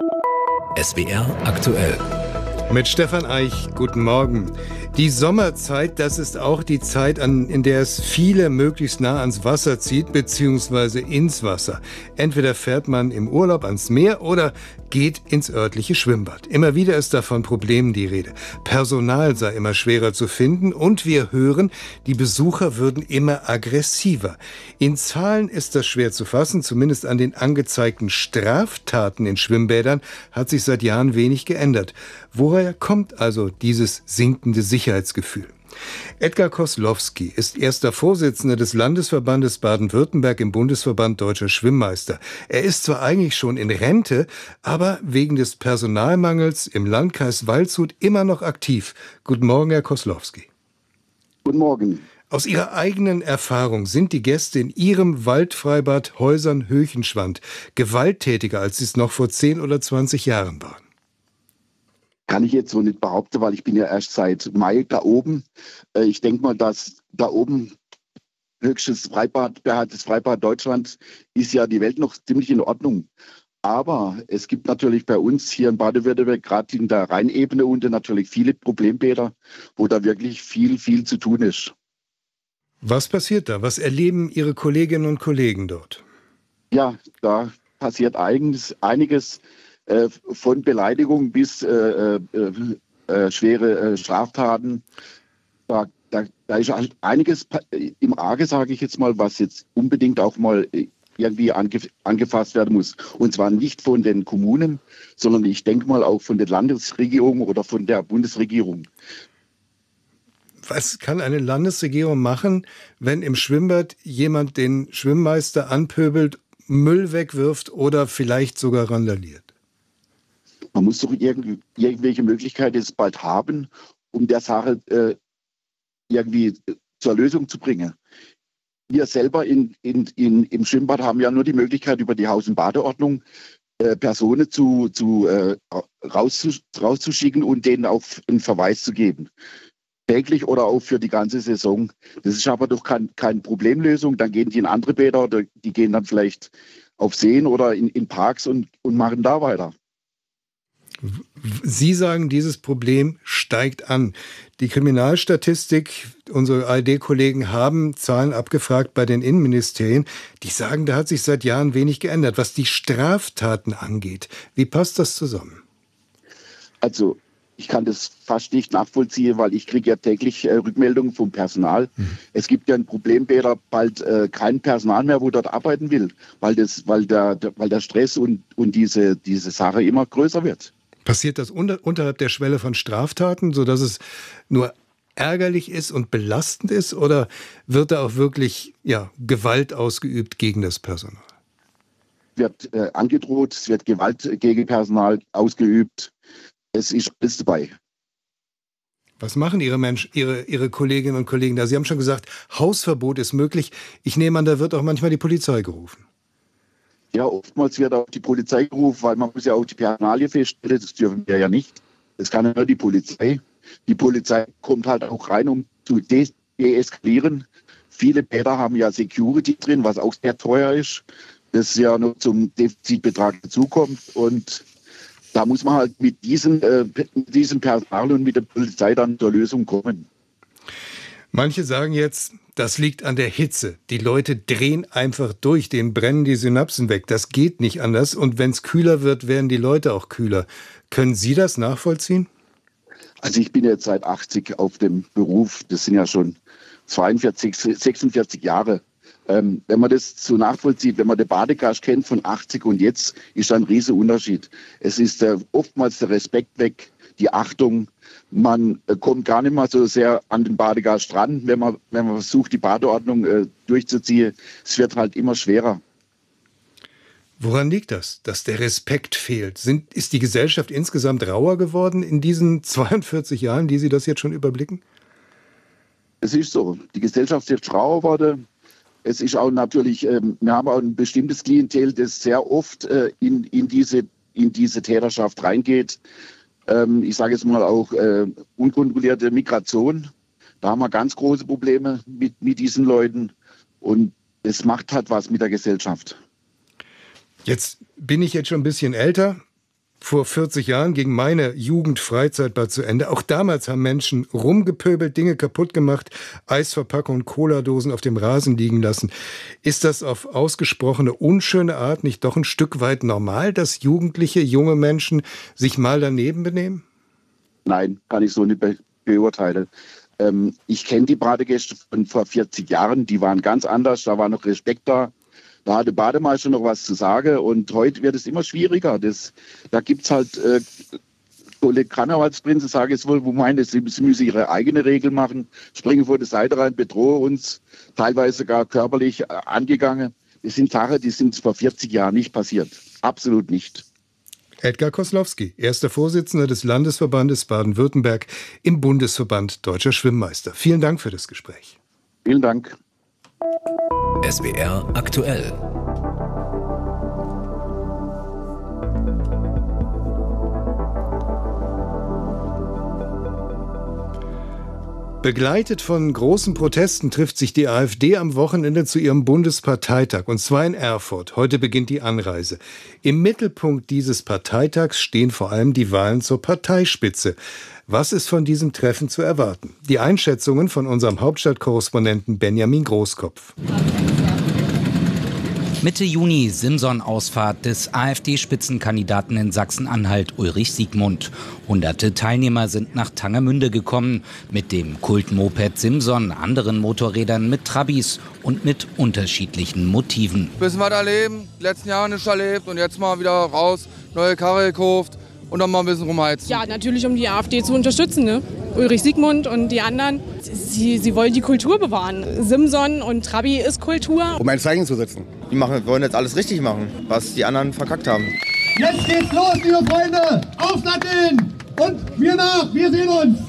SWR aktuell. Mit Stefan Eich, guten Morgen. Die Sommerzeit, das ist auch die Zeit, in der es viele möglichst nah ans Wasser zieht, beziehungsweise ins Wasser. Entweder fährt man im Urlaub ans Meer oder geht ins örtliche Schwimmbad. Immer wieder ist da von Problemen die Rede. Personal sei immer schwerer zu finden und wir hören, die Besucher würden immer aggressiver. In Zahlen ist das schwer zu fassen, zumindest an den angezeigten Straftaten in Schwimmbädern hat sich seit Jahren wenig geändert. Woher kommt also dieses sinkende Sicherheitsgefühl? Edgar Koslowski ist erster Vorsitzender des Landesverbandes Baden-Württemberg im Bundesverband Deutscher Schwimmmeister. Er ist zwar eigentlich schon in Rente, aber wegen des Personalmangels im Landkreis Waldshut immer noch aktiv. Guten Morgen, Herr Koslowski. Guten Morgen. Aus Ihrer eigenen Erfahrung sind die Gäste in Ihrem Waldfreibad Häusern-Höchenschwand gewalttätiger, als sie es noch vor 10 oder 20 Jahren waren? Kann ich jetzt so nicht behaupten, weil ich bin ja erst seit Mai da oben. Ich denke mal, dass da oben höchstes Freibad, das Freibad Deutschland, ist ja die Welt noch ziemlich in Ordnung. Aber es gibt natürlich bei uns hier in Baden-Württemberg, gerade in der Rheinebene unten, natürlich viele Problembäder, wo da wirklich viel zu tun ist. Was passiert da? Was erleben Ihre Kolleginnen und Kollegen dort? Ja, da passiert einiges. Von Beleidigung bis schwere Straftaten. Da ist einiges im Arge, sage ich jetzt mal, was jetzt unbedingt auch mal irgendwie angefasst werden muss. Und zwar nicht von den Kommunen, sondern ich denke mal auch von der Landesregierung oder von der Bundesregierung. Was kann eine Landesregierung machen, wenn im Schwimmbad jemand den Schwimmmeister anpöbelt, Müll wegwirft oder vielleicht sogar randaliert? Man muss doch irgendwelche Möglichkeiten jetzt bald haben, um der Sache irgendwie zur Lösung zu bringen. Wir selber im Schwimmbad haben ja nur die Möglichkeit, über die Haus- und Badeordnung Personen rauszuschicken und denen auch einen Verweis zu geben. Täglich oder auch für die ganze Saison. Das ist aber doch keine Problemlösung. Dann gehen die in andere Bäder oder die gehen dann vielleicht auf Seen oder in Parks und machen da weiter. Sie sagen, dieses Problem steigt an. Die Kriminalstatistik, unsere ARD-Kollegen haben Zahlen abgefragt bei den Innenministerien. Die sagen, da hat sich seit Jahren wenig geändert, was die Straftaten angeht. Wie passt das zusammen? Also, ich kann das fast nicht nachvollziehen, weil ich kriege ja täglich Rückmeldungen vom Personal. Es gibt ja in Problembäder bald kein Personal mehr, wo dort arbeiten will, weil der Stress und diese Sache immer größer wird. Passiert das unterhalb der Schwelle von Straftaten, sodass es nur ärgerlich ist und belastend ist? Oder wird da auch wirklich Gewalt ausgeübt gegen das Personal? Wird angedroht, es wird Gewalt gegen Personal ausgeübt. Es ist alles dabei. Was machen Ihre Kolleginnen und Kollegen da? Sie haben schon gesagt, Hausverbot ist möglich. Ich nehme an, da wird auch manchmal die Polizei gerufen. Ja, oftmals wird auch die Polizei gerufen, weil man muss ja auch die Personalie feststellen, das dürfen wir ja nicht. Das kann ja nur die Polizei. Die Polizei kommt halt auch rein, um zu deeskalieren. Viele Bäder haben ja Security drin, was auch sehr teuer ist. Das ja noch zum Defizitbetrag dazukommt. Und da muss man halt mit diesem Personal und mit der Polizei dann zur Lösung kommen. Manche sagen jetzt, das liegt an der Hitze. Die Leute drehen einfach durch, denen brennen die Synapsen weg. Das geht nicht anders. Und wenn es kühler wird, werden die Leute auch kühler. Können Sie das nachvollziehen? Also ich bin jetzt seit 80 auf dem Beruf. Das sind ja schon 42, 46 Jahre. Wenn man das so nachvollzieht, wenn man den Badegast kennt von 80 und jetzt, ist da ein riesen Unterschied. Es ist oftmals der Respekt weg, die Achtung. Man kommt gar nicht mal so sehr an den Badegast ran, wenn man versucht, die Badeordnung durchzuziehen. Es wird halt immer schwerer. Woran liegt das, dass der Respekt fehlt? Ist die Gesellschaft insgesamt rauer geworden in diesen 42 Jahren, die Sie das jetzt schon überblicken? Es ist so. Die Gesellschaft ist rauer geworden. Es ist auch natürlich, wir haben auch ein bestimmtes Klientel, das sehr oft in diese Täterschaft reingeht. Ich sage jetzt mal auch unkontrollierte Migration. Da haben wir ganz große Probleme mit diesen Leuten. Und es macht halt was mit der Gesellschaft. Jetzt bin ich jetzt schon ein bisschen älter. Vor 40 Jahren ging meine Jugendfreizeit bald zu Ende. Auch damals haben Menschen rumgepöbelt, Dinge kaputt gemacht, Eisverpackungen, Cola-Dosen auf dem Rasen liegen lassen. Ist das auf ausgesprochene unschöne Art nicht doch ein Stück weit normal, dass jugendliche, junge Menschen sich mal daneben benehmen? Nein, kann ich so nicht beurteilen. Ich kenne die Badegäste von vor 40 Jahren, die waren ganz anders, da war noch Respekt da. Da hat der Bademeister noch was zu sagen und heute wird es immer schwieriger. Da gibt es halt Karnevalsprinzen, sage ich es wohl, wo meinen, sie müssen ihre eigene Regel machen, springen vor die Seite rein, bedrohen uns, teilweise sogar körperlich angegangen. Das sind Sachen, die sind vor 40 Jahren nicht passiert. Absolut nicht. Edgar Koslowski, erster Vorsitzender des Landesverbandes Baden-Württemberg im Bundesverband Deutscher Schwimmmeister. Vielen Dank für das Gespräch. Vielen Dank. SWR aktuell. Begleitet von großen Protesten trifft sich die AfD am Wochenende zu ihrem Bundesparteitag, und zwar in Erfurt. Heute beginnt die Anreise. Im Mittelpunkt dieses Parteitags stehen vor allem die Wahlen zur Parteispitze. Was ist von diesem Treffen zu erwarten? Die Einschätzungen von unserem Hauptstadtkorrespondenten Benjamin Großkopf. Mitte Juni Simson-Ausfahrt des AfD-Spitzenkandidaten in Sachsen-Anhalt Ulrich Siegmund. Hunderte Teilnehmer sind nach Tangermünde gekommen. Mit dem Kultmoped Simson, anderen Motorrädern, mit Trabis und mit unterschiedlichen Motiven. Bisschen was erleben, die letzten Jahre nicht erlebt und jetzt mal wieder raus, neue Karre gekauft und dann mal ein bisschen rumheizen. Ja, natürlich, um die AfD zu unterstützen, ne? Ulrich Siegmund und die anderen, sie wollen die Kultur bewahren. Simson und Trabi ist Kultur. Um ein Zeichen zu setzen. Die wollen jetzt alles richtig machen, was die anderen verkackt haben. Jetzt geht's los, liebe Freunde! Aufsatteln! Und wir nach, wir sehen uns!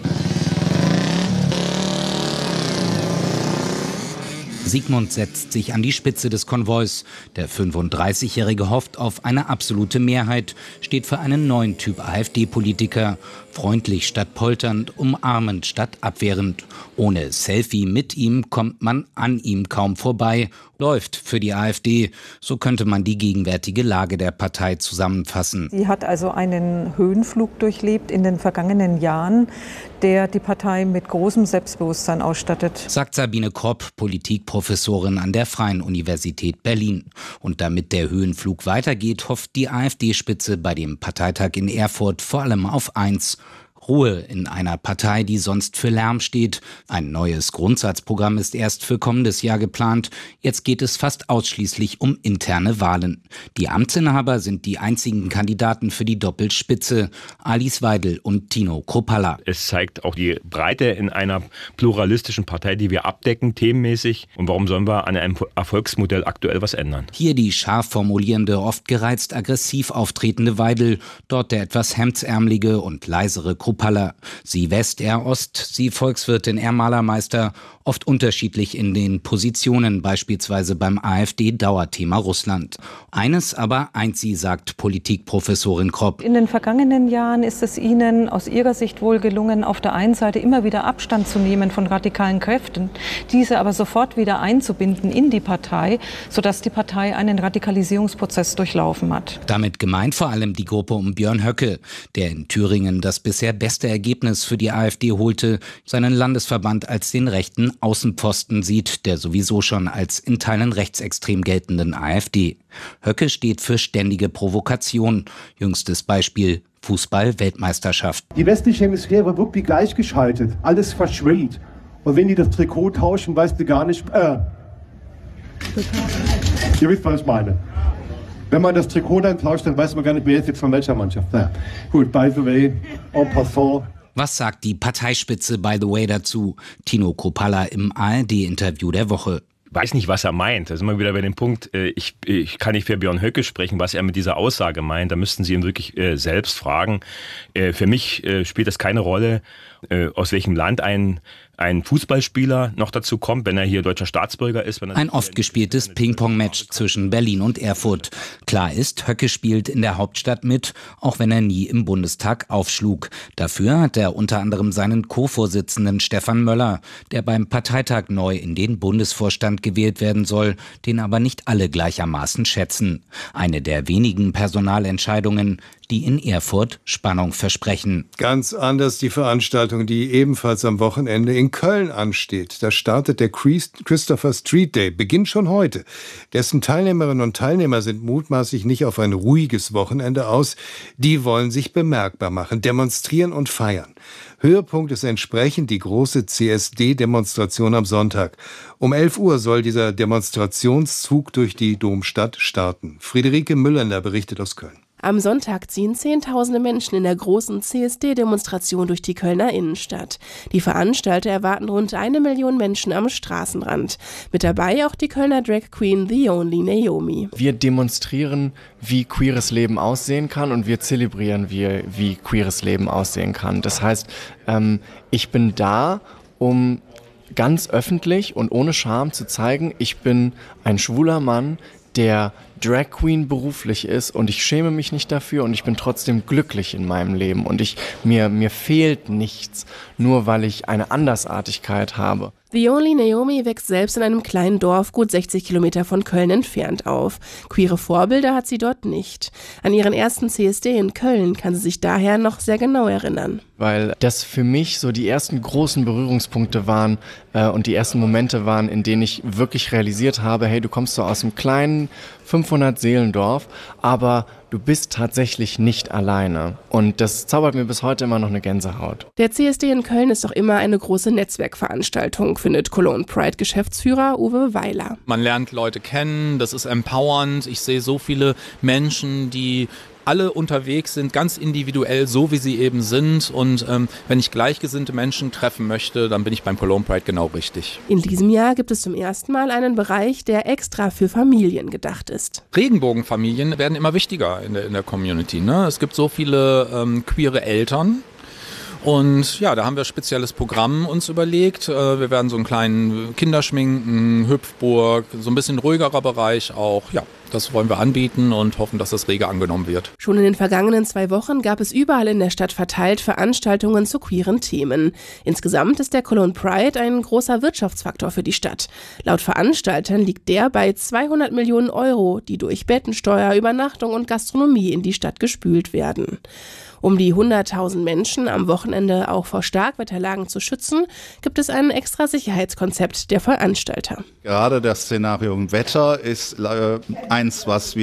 Siegmund setzt sich an die Spitze des Konvois. Der 35-Jährige hofft auf eine absolute Mehrheit, steht für einen neuen Typ AfD-Politiker. Freundlich statt polternd, umarmend statt abwehrend. Ohne Selfie mit ihm kommt man an ihm kaum vorbei. Läuft für die AfD. So könnte man die gegenwärtige Lage der Partei zusammenfassen. Sie hat also einen Höhenflug durchlebt in den vergangenen Jahren, der die Partei mit großem Selbstbewusstsein ausstattet. Sagt Sabine Kropp, Politikprofessorin an der Freien Universität Berlin. Und damit der Höhenflug weitergeht, hofft die AfD-Spitze bei dem Parteitag in Erfurt vor allem auf eins: Ruhe in einer Partei, die sonst für Lärm steht. Ein neues Grundsatzprogramm ist erst für kommendes Jahr geplant. Jetzt geht es fast ausschließlich um interne Wahlen. Die Amtsinhaber sind die einzigen Kandidaten für die Doppelspitze: Alice Weidel und Tino Kruppalla. Es zeigt auch die Breite in einer pluralistischen Partei, die wir abdecken, themenmäßig. Und warum sollen wir an einem Erfolgsmodell aktuell was ändern? Hier die scharf formulierende, oft gereizt aggressiv auftretende Weidel, dort der etwas hemdsärmelige und leisere Kruppalla. Sie West, er Ost, sie Volkswirtin, er Malermeister, oft unterschiedlich in den Positionen, beispielsweise beim AfD-Dauerthema Russland. Eines aber eint sie, sagt Politikprofessorin Kropp. In den vergangenen Jahren ist es Ihnen aus Ihrer Sicht wohl gelungen, auf der einen Seite immer wieder Abstand zu nehmen von radikalen Kräften, diese aber sofort wieder einzubinden in die Partei, sodass die Partei einen Radikalisierungsprozess durchlaufen hat. Damit gemeint vor allem die Gruppe um Björn Höcke, der in Thüringen das bisher beste Ergebnis für die AfD holte, seinen Landesverband als den rechten Außenpfosten sieht, der sowieso schon als in Teilen rechtsextrem geltenden AfD. Höcke steht für ständige Provokation. Jüngstes Beispiel: Fußball-Weltmeisterschaft. Die westliche Hemisphäre wird wie gleichgeschaltet, alles verschwillt. Und wenn die das Trikot tauschen, weißt du gar nicht, ihr wisst, was ich meine. Wenn man das Trikot dann tauscht, dann weiß man gar nicht, wer ist jetzt von welcher Mannschaft. Naja. Gut, by the way, en passant. Was sagt die Parteispitze, by the way, dazu? Tino Kruppalla im ARD-Interview der Woche. Weiß nicht, was er meint. Da sind wir wieder bei dem Punkt, ich kann nicht für Björn Höcke sprechen, was er mit dieser Aussage meint. Da müssten Sie ihn wirklich selbst fragen. Für mich spielt das keine Rolle, aus welchem Land ein ein Fußballspieler noch dazu kommt, wenn er hier deutscher Staatsbürger ist. Ein oft gespieltes Ping-Pong-Match zwischen Berlin und Erfurt. Klar ist, Höcke spielt in der Hauptstadt mit, auch wenn er nie im Bundestag aufschlug. Dafür hat er unter anderem seinen Co-Vorsitzenden Stefan Möller, der beim Parteitag neu in den Bundesvorstand gewählt werden soll, den aber nicht alle gleichermaßen schätzen. Eine der wenigen Personalentscheidungen, die in Erfurt Spannung versprechen. Ganz anders die Veranstaltung, die ebenfalls am Wochenende in Köln ansteht. Da startet der Christopher Street Day, beginnt schon heute. Dessen Teilnehmerinnen und Teilnehmer sind mutmaßlich nicht auf ein ruhiges Wochenende aus. Die wollen sich bemerkbar machen, demonstrieren und feiern. Höhepunkt ist entsprechend die große CSD-Demonstration am Sonntag. Um 11 Uhr soll dieser Demonstrationszug durch die Domstadt starten. Friederike Müllender berichtet aus Köln. Am Sonntag ziehen Zehntausende Menschen in der großen CSD-Demonstration durch die Kölner Innenstadt. Die Veranstalter erwarten rund 1 Million Menschen am Straßenrand. Mit dabei auch die Kölner Drag Queen The Only Naomi. Wir demonstrieren, wie queeres Leben aussehen kann, und wir zelebrieren, wie queeres Leben aussehen kann. Das heißt, ich bin da, um ganz öffentlich und ohne Scham zu zeigen, ich bin ein schwuler Mann, der Drag Queen beruflich ist, und ich schäme mich nicht dafür, und ich bin trotzdem glücklich in meinem Leben, und mir fehlt nichts, nur weil ich eine Andersartigkeit habe. The Only Naomi wächst selbst in einem kleinen Dorf gut 60 Kilometer von Köln entfernt auf. Queere Vorbilder hat sie dort nicht. An ihren ersten CSD in Köln kann sie sich daher noch sehr genau erinnern. Weil das für mich so die ersten großen Berührungspunkte waren und die ersten Momente waren, in denen ich wirklich realisiert habe, hey, du kommst so aus einem kleinen 500-Seelendorf, aber du bist tatsächlich nicht alleine. Und das zaubert mir bis heute immer noch eine Gänsehaut. Der CSD in Köln ist auch immer eine große Netzwerkveranstaltung, findet Cologne Pride-Geschäftsführer Uwe Weiler. Man lernt Leute kennen, das ist empowernd. Ich sehe so viele Menschen, die alle unterwegs sind, ganz individuell, so wie sie eben sind. Und wenn ich gleichgesinnte Menschen treffen möchte, dann bin ich beim Cologne Pride genau richtig. In diesem Jahr gibt es zum ersten Mal einen Bereich, der extra für Familien gedacht ist. Regenbogenfamilien werden immer wichtiger in der Community, ne? Es gibt so viele queere Eltern. Und ja, da haben wir ein spezielles Programm uns überlegt. Wir werden so einen kleinen Kinderschminken, Hüpfburg, so ein bisschen ruhigerer Bereich auch. Ja, das wollen wir anbieten und hoffen, dass das rege angenommen wird. Schon in den vergangenen 2 Wochen gab es überall in der Stadt verteilt Veranstaltungen zu queeren Themen. Insgesamt ist der Cologne Pride ein großer Wirtschaftsfaktor für die Stadt. Laut Veranstaltern liegt der bei 200 Millionen Euro, die durch Bettensteuer, Übernachtung und Gastronomie in die Stadt gespült werden. Um die 100.000 Menschen am Wochenende auch vor Starkwetterlagen zu schützen, gibt es ein extra Sicherheitskonzept der Veranstalter. Gerade das Szenario Wetter ist eins,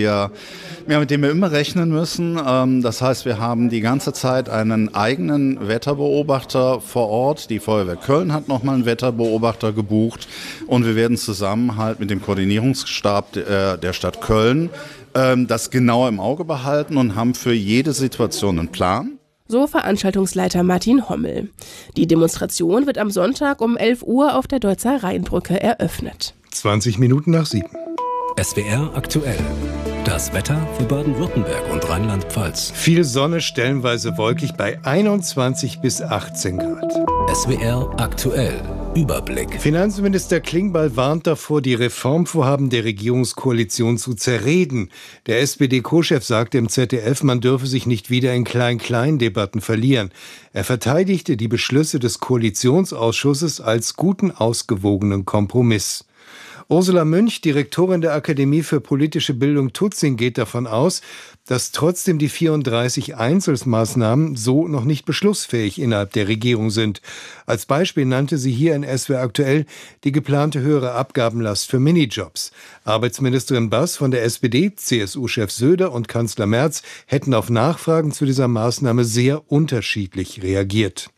mit dem wir immer rechnen müssen. Das heißt, wir haben die ganze Zeit einen eigenen Wetterbeobachter vor Ort. Die Feuerwehr Köln hat nochmal einen Wetterbeobachter gebucht, und wir werden zusammen halt mit dem Koordinierungsstab der Stadt Köln das genau im Auge behalten und haben für jede Situation einen Plan. So Veranstaltungsleiter Martin Hommel. Die Demonstration wird am Sonntag um 11 Uhr auf der Deutzer Rheinbrücke eröffnet. 7:20 SWR aktuell. Das Wetter für Baden-Württemberg und Rheinland-Pfalz. Viel Sonne, stellenweise wolkig bei 21 bis 18 Grad. SWR aktuell. Überblick. Finanzminister Klingbeil warnt davor, die Reformvorhaben der Regierungskoalition zu zerreden. Der SPD-Co-Chef sagte im ZDF, man dürfe sich nicht wieder in Klein-Klein-Debatten verlieren. Er verteidigte die Beschlüsse des Koalitionsausschusses als guten, ausgewogenen Kompromiss. Ursula Münch, Direktorin der Akademie für politische Bildung Tutzing, geht davon aus, dass trotzdem die 34 Einzelmaßnahmen so noch nicht beschlussfähig innerhalb der Regierung sind. Als Beispiel nannte sie hier in SWR aktuell die geplante höhere Abgabenlast für Minijobs. Arbeitsministerin Bass von der SPD, CSU-Chef Söder und Kanzler Merz hätten auf Nachfragen zu dieser Maßnahme sehr unterschiedlich reagiert.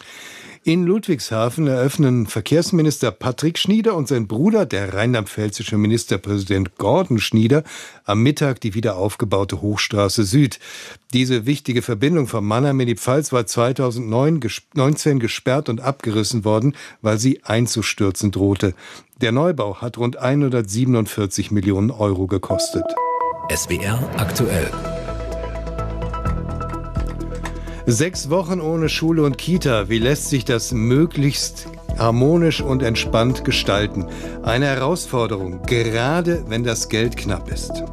In Ludwigshafen eröffnen Verkehrsminister Patrick Schnieder und sein Bruder, der rheinland-pfälzische Ministerpräsident Gordon Schnieder, am Mittag die wieder aufgebaute Hochstraße Süd. Diese wichtige Verbindung von Mannheim in die Pfalz war 2019 gesperrt und abgerissen worden, weil sie einzustürzen drohte. Der Neubau hat rund 147 Millionen Euro gekostet. SWR aktuell. 6 Wochen ohne Schule und Kita. Wie lässt sich das möglichst harmonisch und entspannt gestalten. Eine Herausforderung, gerade wenn das Geld knapp ist.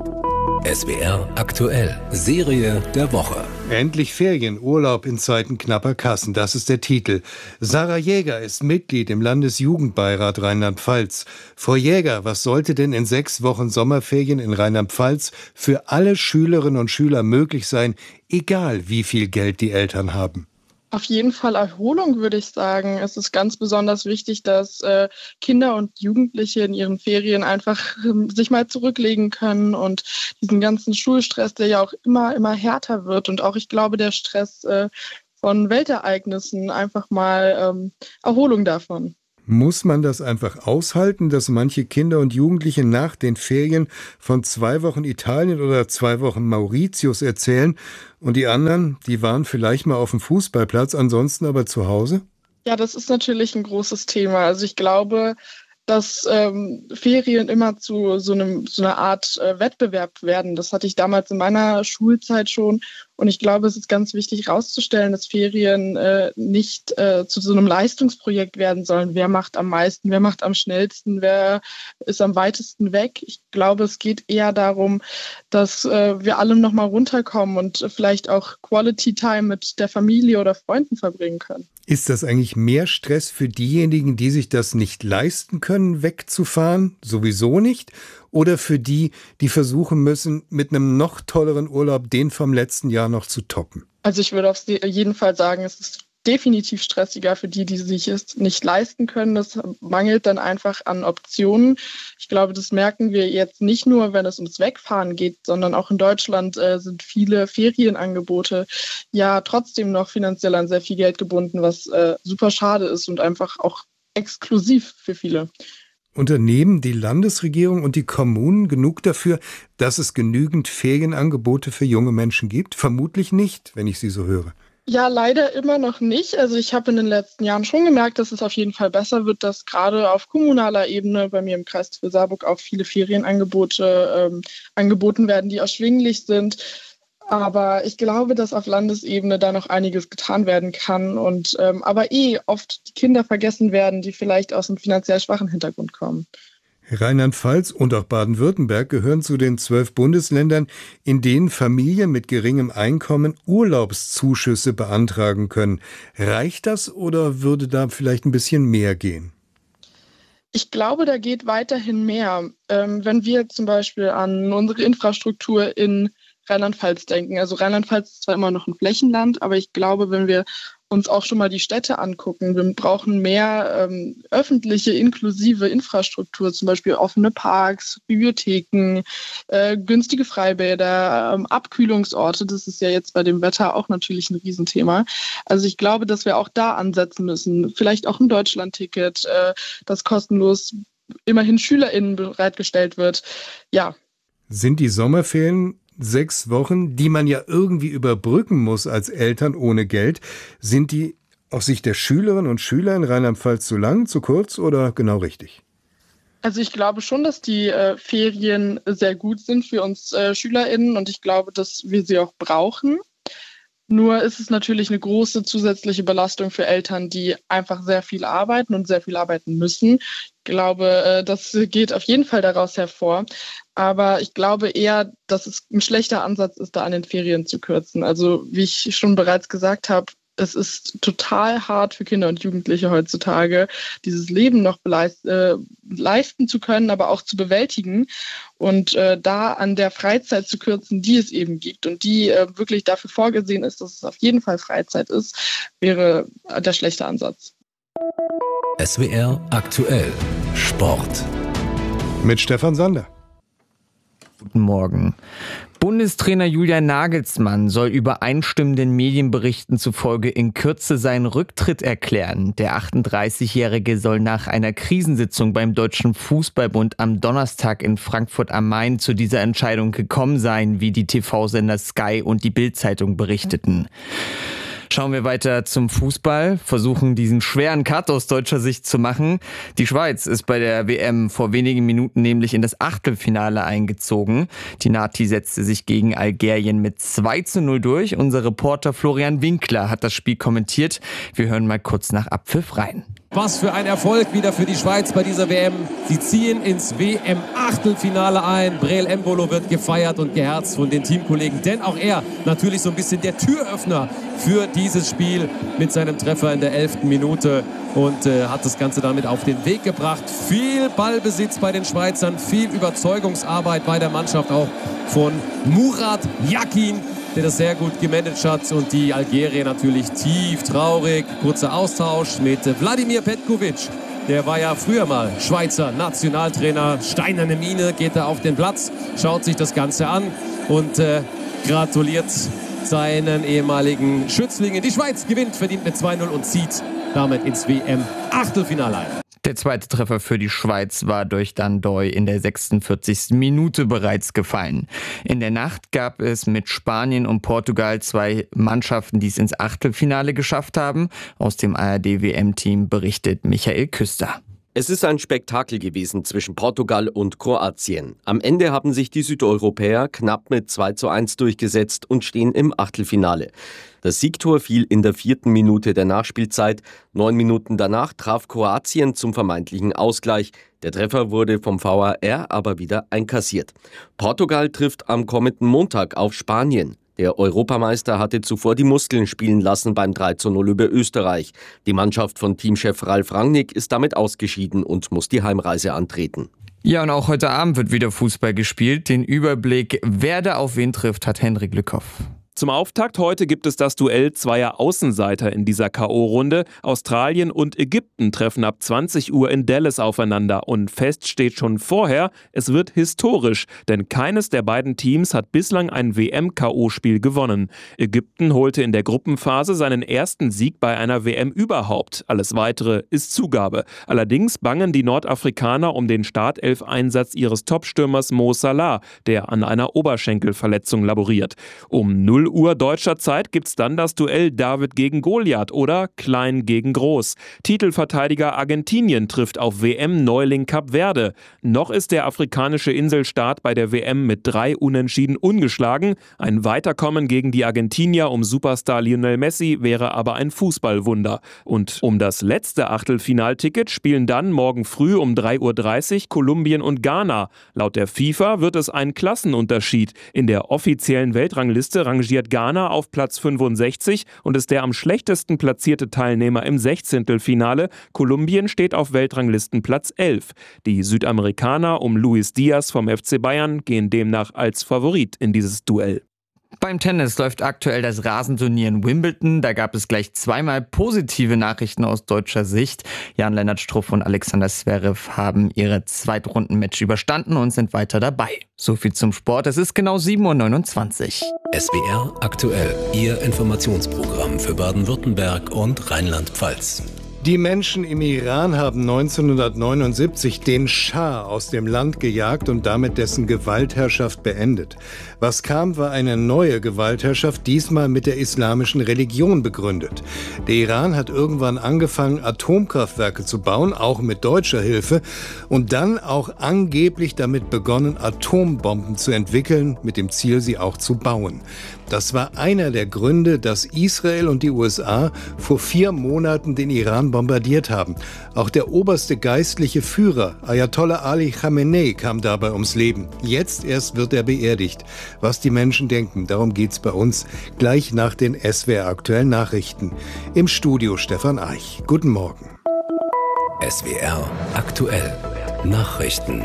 SWR aktuell, Serie der Woche. Endlich Ferien, Urlaub in Zeiten knapper Kassen, das ist der Titel. Sarah Jäger ist Mitglied im Landesjugendbeirat Rheinland-Pfalz. Frau Jäger, was sollte denn in 6 Wochen Sommerferien in Rheinland-Pfalz für alle Schülerinnen und Schüler möglich sein, egal wie viel Geld die Eltern haben? Auf jeden Fall Erholung, würde ich sagen. Es ist ganz besonders wichtig, dass Kinder und Jugendliche in ihren Ferien einfach sich mal zurücklegen können und diesen ganzen Schulstress, der ja auch immer härter wird und auch, ich glaube, der Stress von Weltereignissen, einfach mal Erholung davon. Muss man das einfach aushalten, dass manche Kinder und Jugendliche nach den Ferien von 2 Wochen Italien oder 2 Wochen Mauritius erzählen und die anderen, die waren vielleicht mal auf dem Fußballplatz, ansonsten aber zu Hause? Ja, das ist natürlich ein großes Thema. Also ich glaube, dass Ferien immer zu so einer Art Wettbewerb werden. Das hatte ich damals in meiner Schulzeit schon. Und ich glaube, es ist ganz wichtig herauszustellen, dass Ferien nicht zu so einem Leistungsprojekt werden sollen. Wer macht am meisten, wer macht am schnellsten, wer ist am weitesten weg. Ich glaube, es geht eher darum, dass wir alle nochmal runterkommen und vielleicht auch Quality Time mit der Familie oder Freunden verbringen können. Ist das eigentlich mehr Stress für diejenigen, die sich das nicht leisten können, wegzufahren? Sowieso nicht? Oder für die, die versuchen müssen, mit einem noch tolleren Urlaub den vom letzten Jahr noch zu toppen? Also ich würde auf jeden Fall sagen, es ist definitiv stressiger für die sich es nicht leisten können. Das mangelt dann einfach an Optionen. Ich glaube, das merken wir jetzt nicht nur, wenn es ums Wegfahren geht, sondern auch in Deutschland sind viele Ferienangebote ja trotzdem noch finanziell an sehr viel Geld gebunden, was super schade ist und einfach auch exklusiv für viele. Unternehmen die Landesregierung und die Kommunen genug dafür, dass es genügend Ferienangebote für junge Menschen gibt? Vermutlich nicht, wenn ich Sie so höre. Ja, leider immer noch nicht. Also ich habe in den letzten Jahren schon gemerkt, dass es auf jeden Fall besser wird, dass gerade auf kommunaler Ebene bei mir im Kreis Saarburg auch viele Ferienangebote angeboten werden, die erschwinglich sind. Aber ich glaube, dass auf Landesebene da noch einiges getan werden kann und aber oft die Kinder vergessen werden, die vielleicht aus einem finanziell schwachen Hintergrund kommen. Rheinland-Pfalz und auch Baden-Württemberg gehören zu den 12 Bundesländern, in denen Familien mit geringem Einkommen Urlaubszuschüsse beantragen können. Reicht das oder würde da vielleicht ein bisschen mehr gehen? Ich glaube, da geht weiterhin mehr. Wenn wir zum Beispiel an unsere Infrastruktur in Rheinland-Pfalz denken. Also Rheinland-Pfalz ist zwar immer noch ein Flächenland, aber ich glaube, wenn wir uns auch schon mal die Städte angucken, wir brauchen mehr öffentliche, inklusive Infrastruktur, zum Beispiel offene Parks, Bibliotheken, günstige Freibäder, Abkühlungsorte. Das ist ja jetzt bei dem Wetter auch natürlich ein Riesenthema. Also ich glaube, dass wir auch da ansetzen müssen. Vielleicht auch ein Deutschlandticket, das kostenlos immerhin SchülerInnen bereitgestellt wird. Ja. Sind die Sommerferien 6 Wochen, die man ja irgendwie überbrücken muss als Eltern ohne Geld, sind die aus Sicht der Schülerinnen und Schüler in Rheinland-Pfalz zu lang, zu kurz oder genau richtig? Also ich glaube schon, dass die Ferien sehr gut sind für uns SchülerInnen und ich glaube, dass wir sie auch brauchen. Nur ist es natürlich eine große zusätzliche Belastung für Eltern, die einfach sehr viel arbeiten und sehr viel arbeiten müssen. Ich glaube, das geht auf jeden Fall daraus hervor. Aber ich glaube eher, dass es ein schlechter Ansatz ist, da an den Ferien zu kürzen. Also wie ich schon bereits gesagt habe, es ist total hart für Kinder und Jugendliche heutzutage, dieses Leben noch leisten zu können, aber auch zu bewältigen. Und da an der Freizeit zu kürzen, die es eben gibt und die wirklich dafür vorgesehen ist, dass es auf jeden Fall Freizeit ist, wäre der schlechte Ansatz. SWR aktuell Sport. Mit Stefan Sander. Guten Morgen. Bundestrainer Julian Nagelsmann soll übereinstimmenden Medienberichten zufolge in Kürze seinen Rücktritt erklären. Der 38-Jährige soll nach einer Krisensitzung beim Deutschen Fußballbund am Donnerstag in Frankfurt am Main zu dieser Entscheidung gekommen sein, wie die TV-Sender Sky und die Bild-Zeitung berichteten. Schauen wir weiter zum Fußball, versuchen diesen schweren Cut aus deutscher Sicht zu machen. Die Schweiz ist bei der WM vor wenigen Minuten nämlich in das Achtelfinale eingezogen. Die Nati setzte sich gegen Algerien mit 2:0 durch. Unser Reporter Florian Winkler hat das Spiel kommentiert. Wir hören mal kurz nach Abpfiff rein. Was für ein Erfolg wieder für die Schweiz bei dieser WM. Sie ziehen ins WM-Achtelfinale ein. Breel Embolo wird gefeiert und geherzt von den Teamkollegen. Denn auch er natürlich so ein bisschen der Türöffner für dieses Spiel mit seinem Treffer in der 11. Minute. Und hat das Ganze damit auf den Weg gebracht. Viel Ballbesitz bei den Schweizern, viel Überzeugungsarbeit bei der Mannschaft auch von Murat Yakin, der das sehr gut gemanagt hat, und die Algerier natürlich tief traurig. Kurzer Austausch mit Vladimir Petkovic. Der war ja früher mal Schweizer Nationaltrainer. Steinerne Miene, geht er auf den Platz, schaut sich das Ganze an und gratuliert seinen ehemaligen Schützlingen. Die Schweiz gewinnt verdient mit 2-0 und zieht damit ins WM-Achtelfinale ein. Der zweite Treffer für die Schweiz war durch Dandoy in der 46. Minute bereits gefallen. In der Nacht gab es mit Spanien und Portugal 2 Mannschaften, die es ins Achtelfinale geschafft haben. Aus dem ARD-WM-Team berichtet Michael Küster. Es ist ein Spektakel gewesen zwischen Portugal und Kroatien. Am Ende haben sich die Südeuropäer knapp mit 2:1 durchgesetzt und stehen im Achtelfinale. Das Siegtor fiel in der 4. Minute der Nachspielzeit. 9 Minuten danach traf Kroatien zum vermeintlichen Ausgleich. Der Treffer wurde vom VAR aber wieder einkassiert. Portugal trifft am kommenden Montag auf Spanien. Der Europameister hatte zuvor die Muskeln spielen lassen beim 3:0 über Österreich. Die Mannschaft von Teamchef Ralf Rangnick ist damit ausgeschieden und muss die Heimreise antreten. Ja, und auch heute Abend wird wieder Fußball gespielt. Den Überblick, wer da auf wen trifft, hat Henrik Lückhoff. Zum Auftakt heute gibt es das Duell zweier Außenseiter in dieser K.O.-Runde. Australien und Ägypten treffen ab 20 Uhr in Dallas aufeinander. Und fest steht schon vorher, es wird historisch, denn keines der beiden Teams hat bislang ein WM-K.O.-Spiel gewonnen. Ägypten holte in der Gruppenphase seinen ersten Sieg bei einer WM überhaupt. Alles Weitere ist Zugabe. Allerdings bangen die Nordafrikaner um den Startelf-Einsatz ihres Topstürmers Mo Salah, der an einer Oberschenkelverletzung laboriert. Um 0 Uhr deutscher Zeit gibt's dann das Duell David gegen Goliath oder Klein gegen Groß. Titelverteidiger Argentinien trifft auf WM-Neuling Kap Verde. Noch ist der afrikanische Inselstaat bei der WM mit 3 Unentschieden ungeschlagen. Ein Weiterkommen gegen die Argentinier um Superstar Lionel Messi wäre aber ein Fußballwunder. Und um das letzte Achtelfinalticket spielen dann morgen früh um 3:30 Uhr Kolumbien und Ghana. Laut der FIFA wird es ein Klassenunterschied. In der offiziellen Weltrangliste rangiert Ghana auf Platz 65 und ist der am schlechtesten platzierte Teilnehmer im 16. Kolumbien steht auf Weltranglistenplatz 11. Die Südamerikaner um Luis Diaz vom FC Bayern gehen demnach als Favorit in dieses Duell. Beim Tennis läuft aktuell das Rasenturnier in Wimbledon. Da gab es gleich zweimal positive Nachrichten aus deutscher Sicht. Jan-Lennart Struff und Alexander Zverev haben ihre Zweitrundenmatch überstanden und sind weiter dabei. So viel zum Sport. Es ist genau 7:29 Uhr. SWR aktuell, Ihr Informationsprogramm für Baden-Württemberg und Rheinland-Pfalz. Die Menschen im Iran haben 1979 den Schah aus dem Land gejagt und damit dessen Gewaltherrschaft beendet. Was kam, war eine neue Gewaltherrschaft, diesmal mit der islamischen Religion begründet. Der Iran hat irgendwann angefangen, Atomkraftwerke zu bauen, auch mit deutscher Hilfe, und dann auch angeblich damit begonnen, Atombomben zu entwickeln, mit dem Ziel, sie auch zu bauen. Das war einer der Gründe, dass Israel und die USA vor 4 Monaten den Iran bombardiert haben. Auch der oberste geistliche Führer, Ayatollah Ali Khamenei, kam dabei ums Leben. Jetzt erst wird er beerdigt. Was die Menschen denken, darum geht's bei uns gleich nach den SWR aktuellen Nachrichten. Im Studio Stefan Eich. Guten Morgen. SWR aktuell Nachrichten.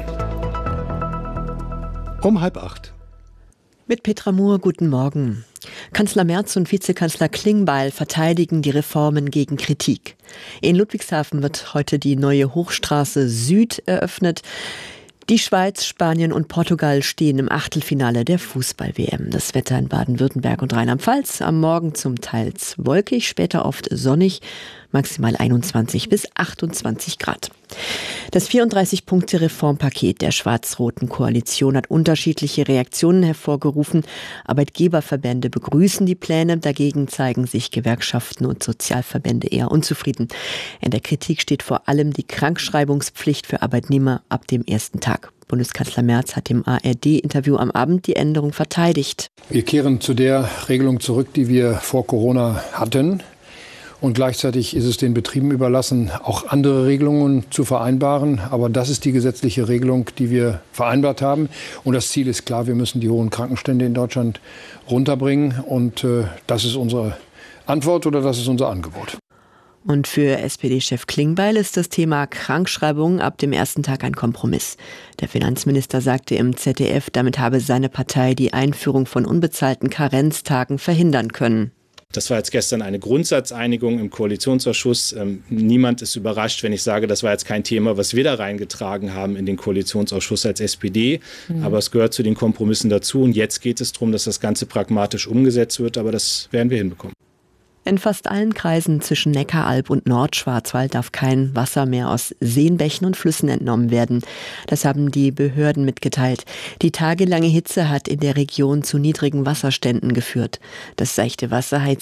Um 7:30. Mit Petra Mohr, guten Morgen. Kanzler Merz und Vizekanzler Klingbeil verteidigen die Reformen gegen Kritik. In Ludwigshafen wird heute die neue Hochstraße Süd eröffnet. Die Schweiz, Spanien und Portugal stehen im Achtelfinale der Fußball-WM. Das Wetter in Baden-Württemberg und Rheinland-Pfalz am Morgen zum Teil wolkig, später oft sonnig, maximal 21 bis 28 Grad. Das 34-Punkte-Reformpaket der schwarz-roten Koalition hat unterschiedliche Reaktionen hervorgerufen. Arbeitgeberverbände begrüßen die Pläne, dagegen zeigen sich Gewerkschaften und Sozialverbände eher unzufrieden. In der Kritik steht vor allem die Krankschreibungspflicht für Arbeitnehmer ab dem ersten Tag. Bundeskanzler Merz hat im ARD-Interview am Abend die Änderung verteidigt. Wir kehren zu der Regelung zurück, die wir vor Corona hatten. Und gleichzeitig ist es den Betrieben überlassen, auch andere Regelungen zu vereinbaren. Aber das ist die gesetzliche Regelung, die wir vereinbart haben. Und das Ziel ist klar, wir müssen die hohen Krankenstände in Deutschland runterbringen. Und das ist unsere Antwort oder das ist unser Angebot. Und für SPD-Chef Klingbeil ist das Thema Krankschreibung ab dem ersten Tag ein Kompromiss. Der Finanzminister sagte im ZDF, damit habe seine Partei die Einführung von unbezahlten Karenztagen verhindern können. Das war jetzt gestern eine Grundsatzeinigung im Koalitionsausschuss. Niemand ist überrascht, wenn ich sage, das war jetzt kein Thema, was wir da reingetragen haben in den Koalitionsausschuss als SPD. Aber es gehört zu den Kompromissen dazu. Und jetzt geht es darum, dass das Ganze pragmatisch umgesetzt wird. Aber das werden wir hinbekommen. In fast allen Kreisen zwischen Neckaralb und Nordschwarzwald darf kein Wasser mehr aus Seen, Bächen und Flüssen entnommen werden. Das haben die Behörden mitgeteilt. Die tagelange Hitze hat in der Region zu niedrigen Wasserständen geführt. Das seichte Wasser heizt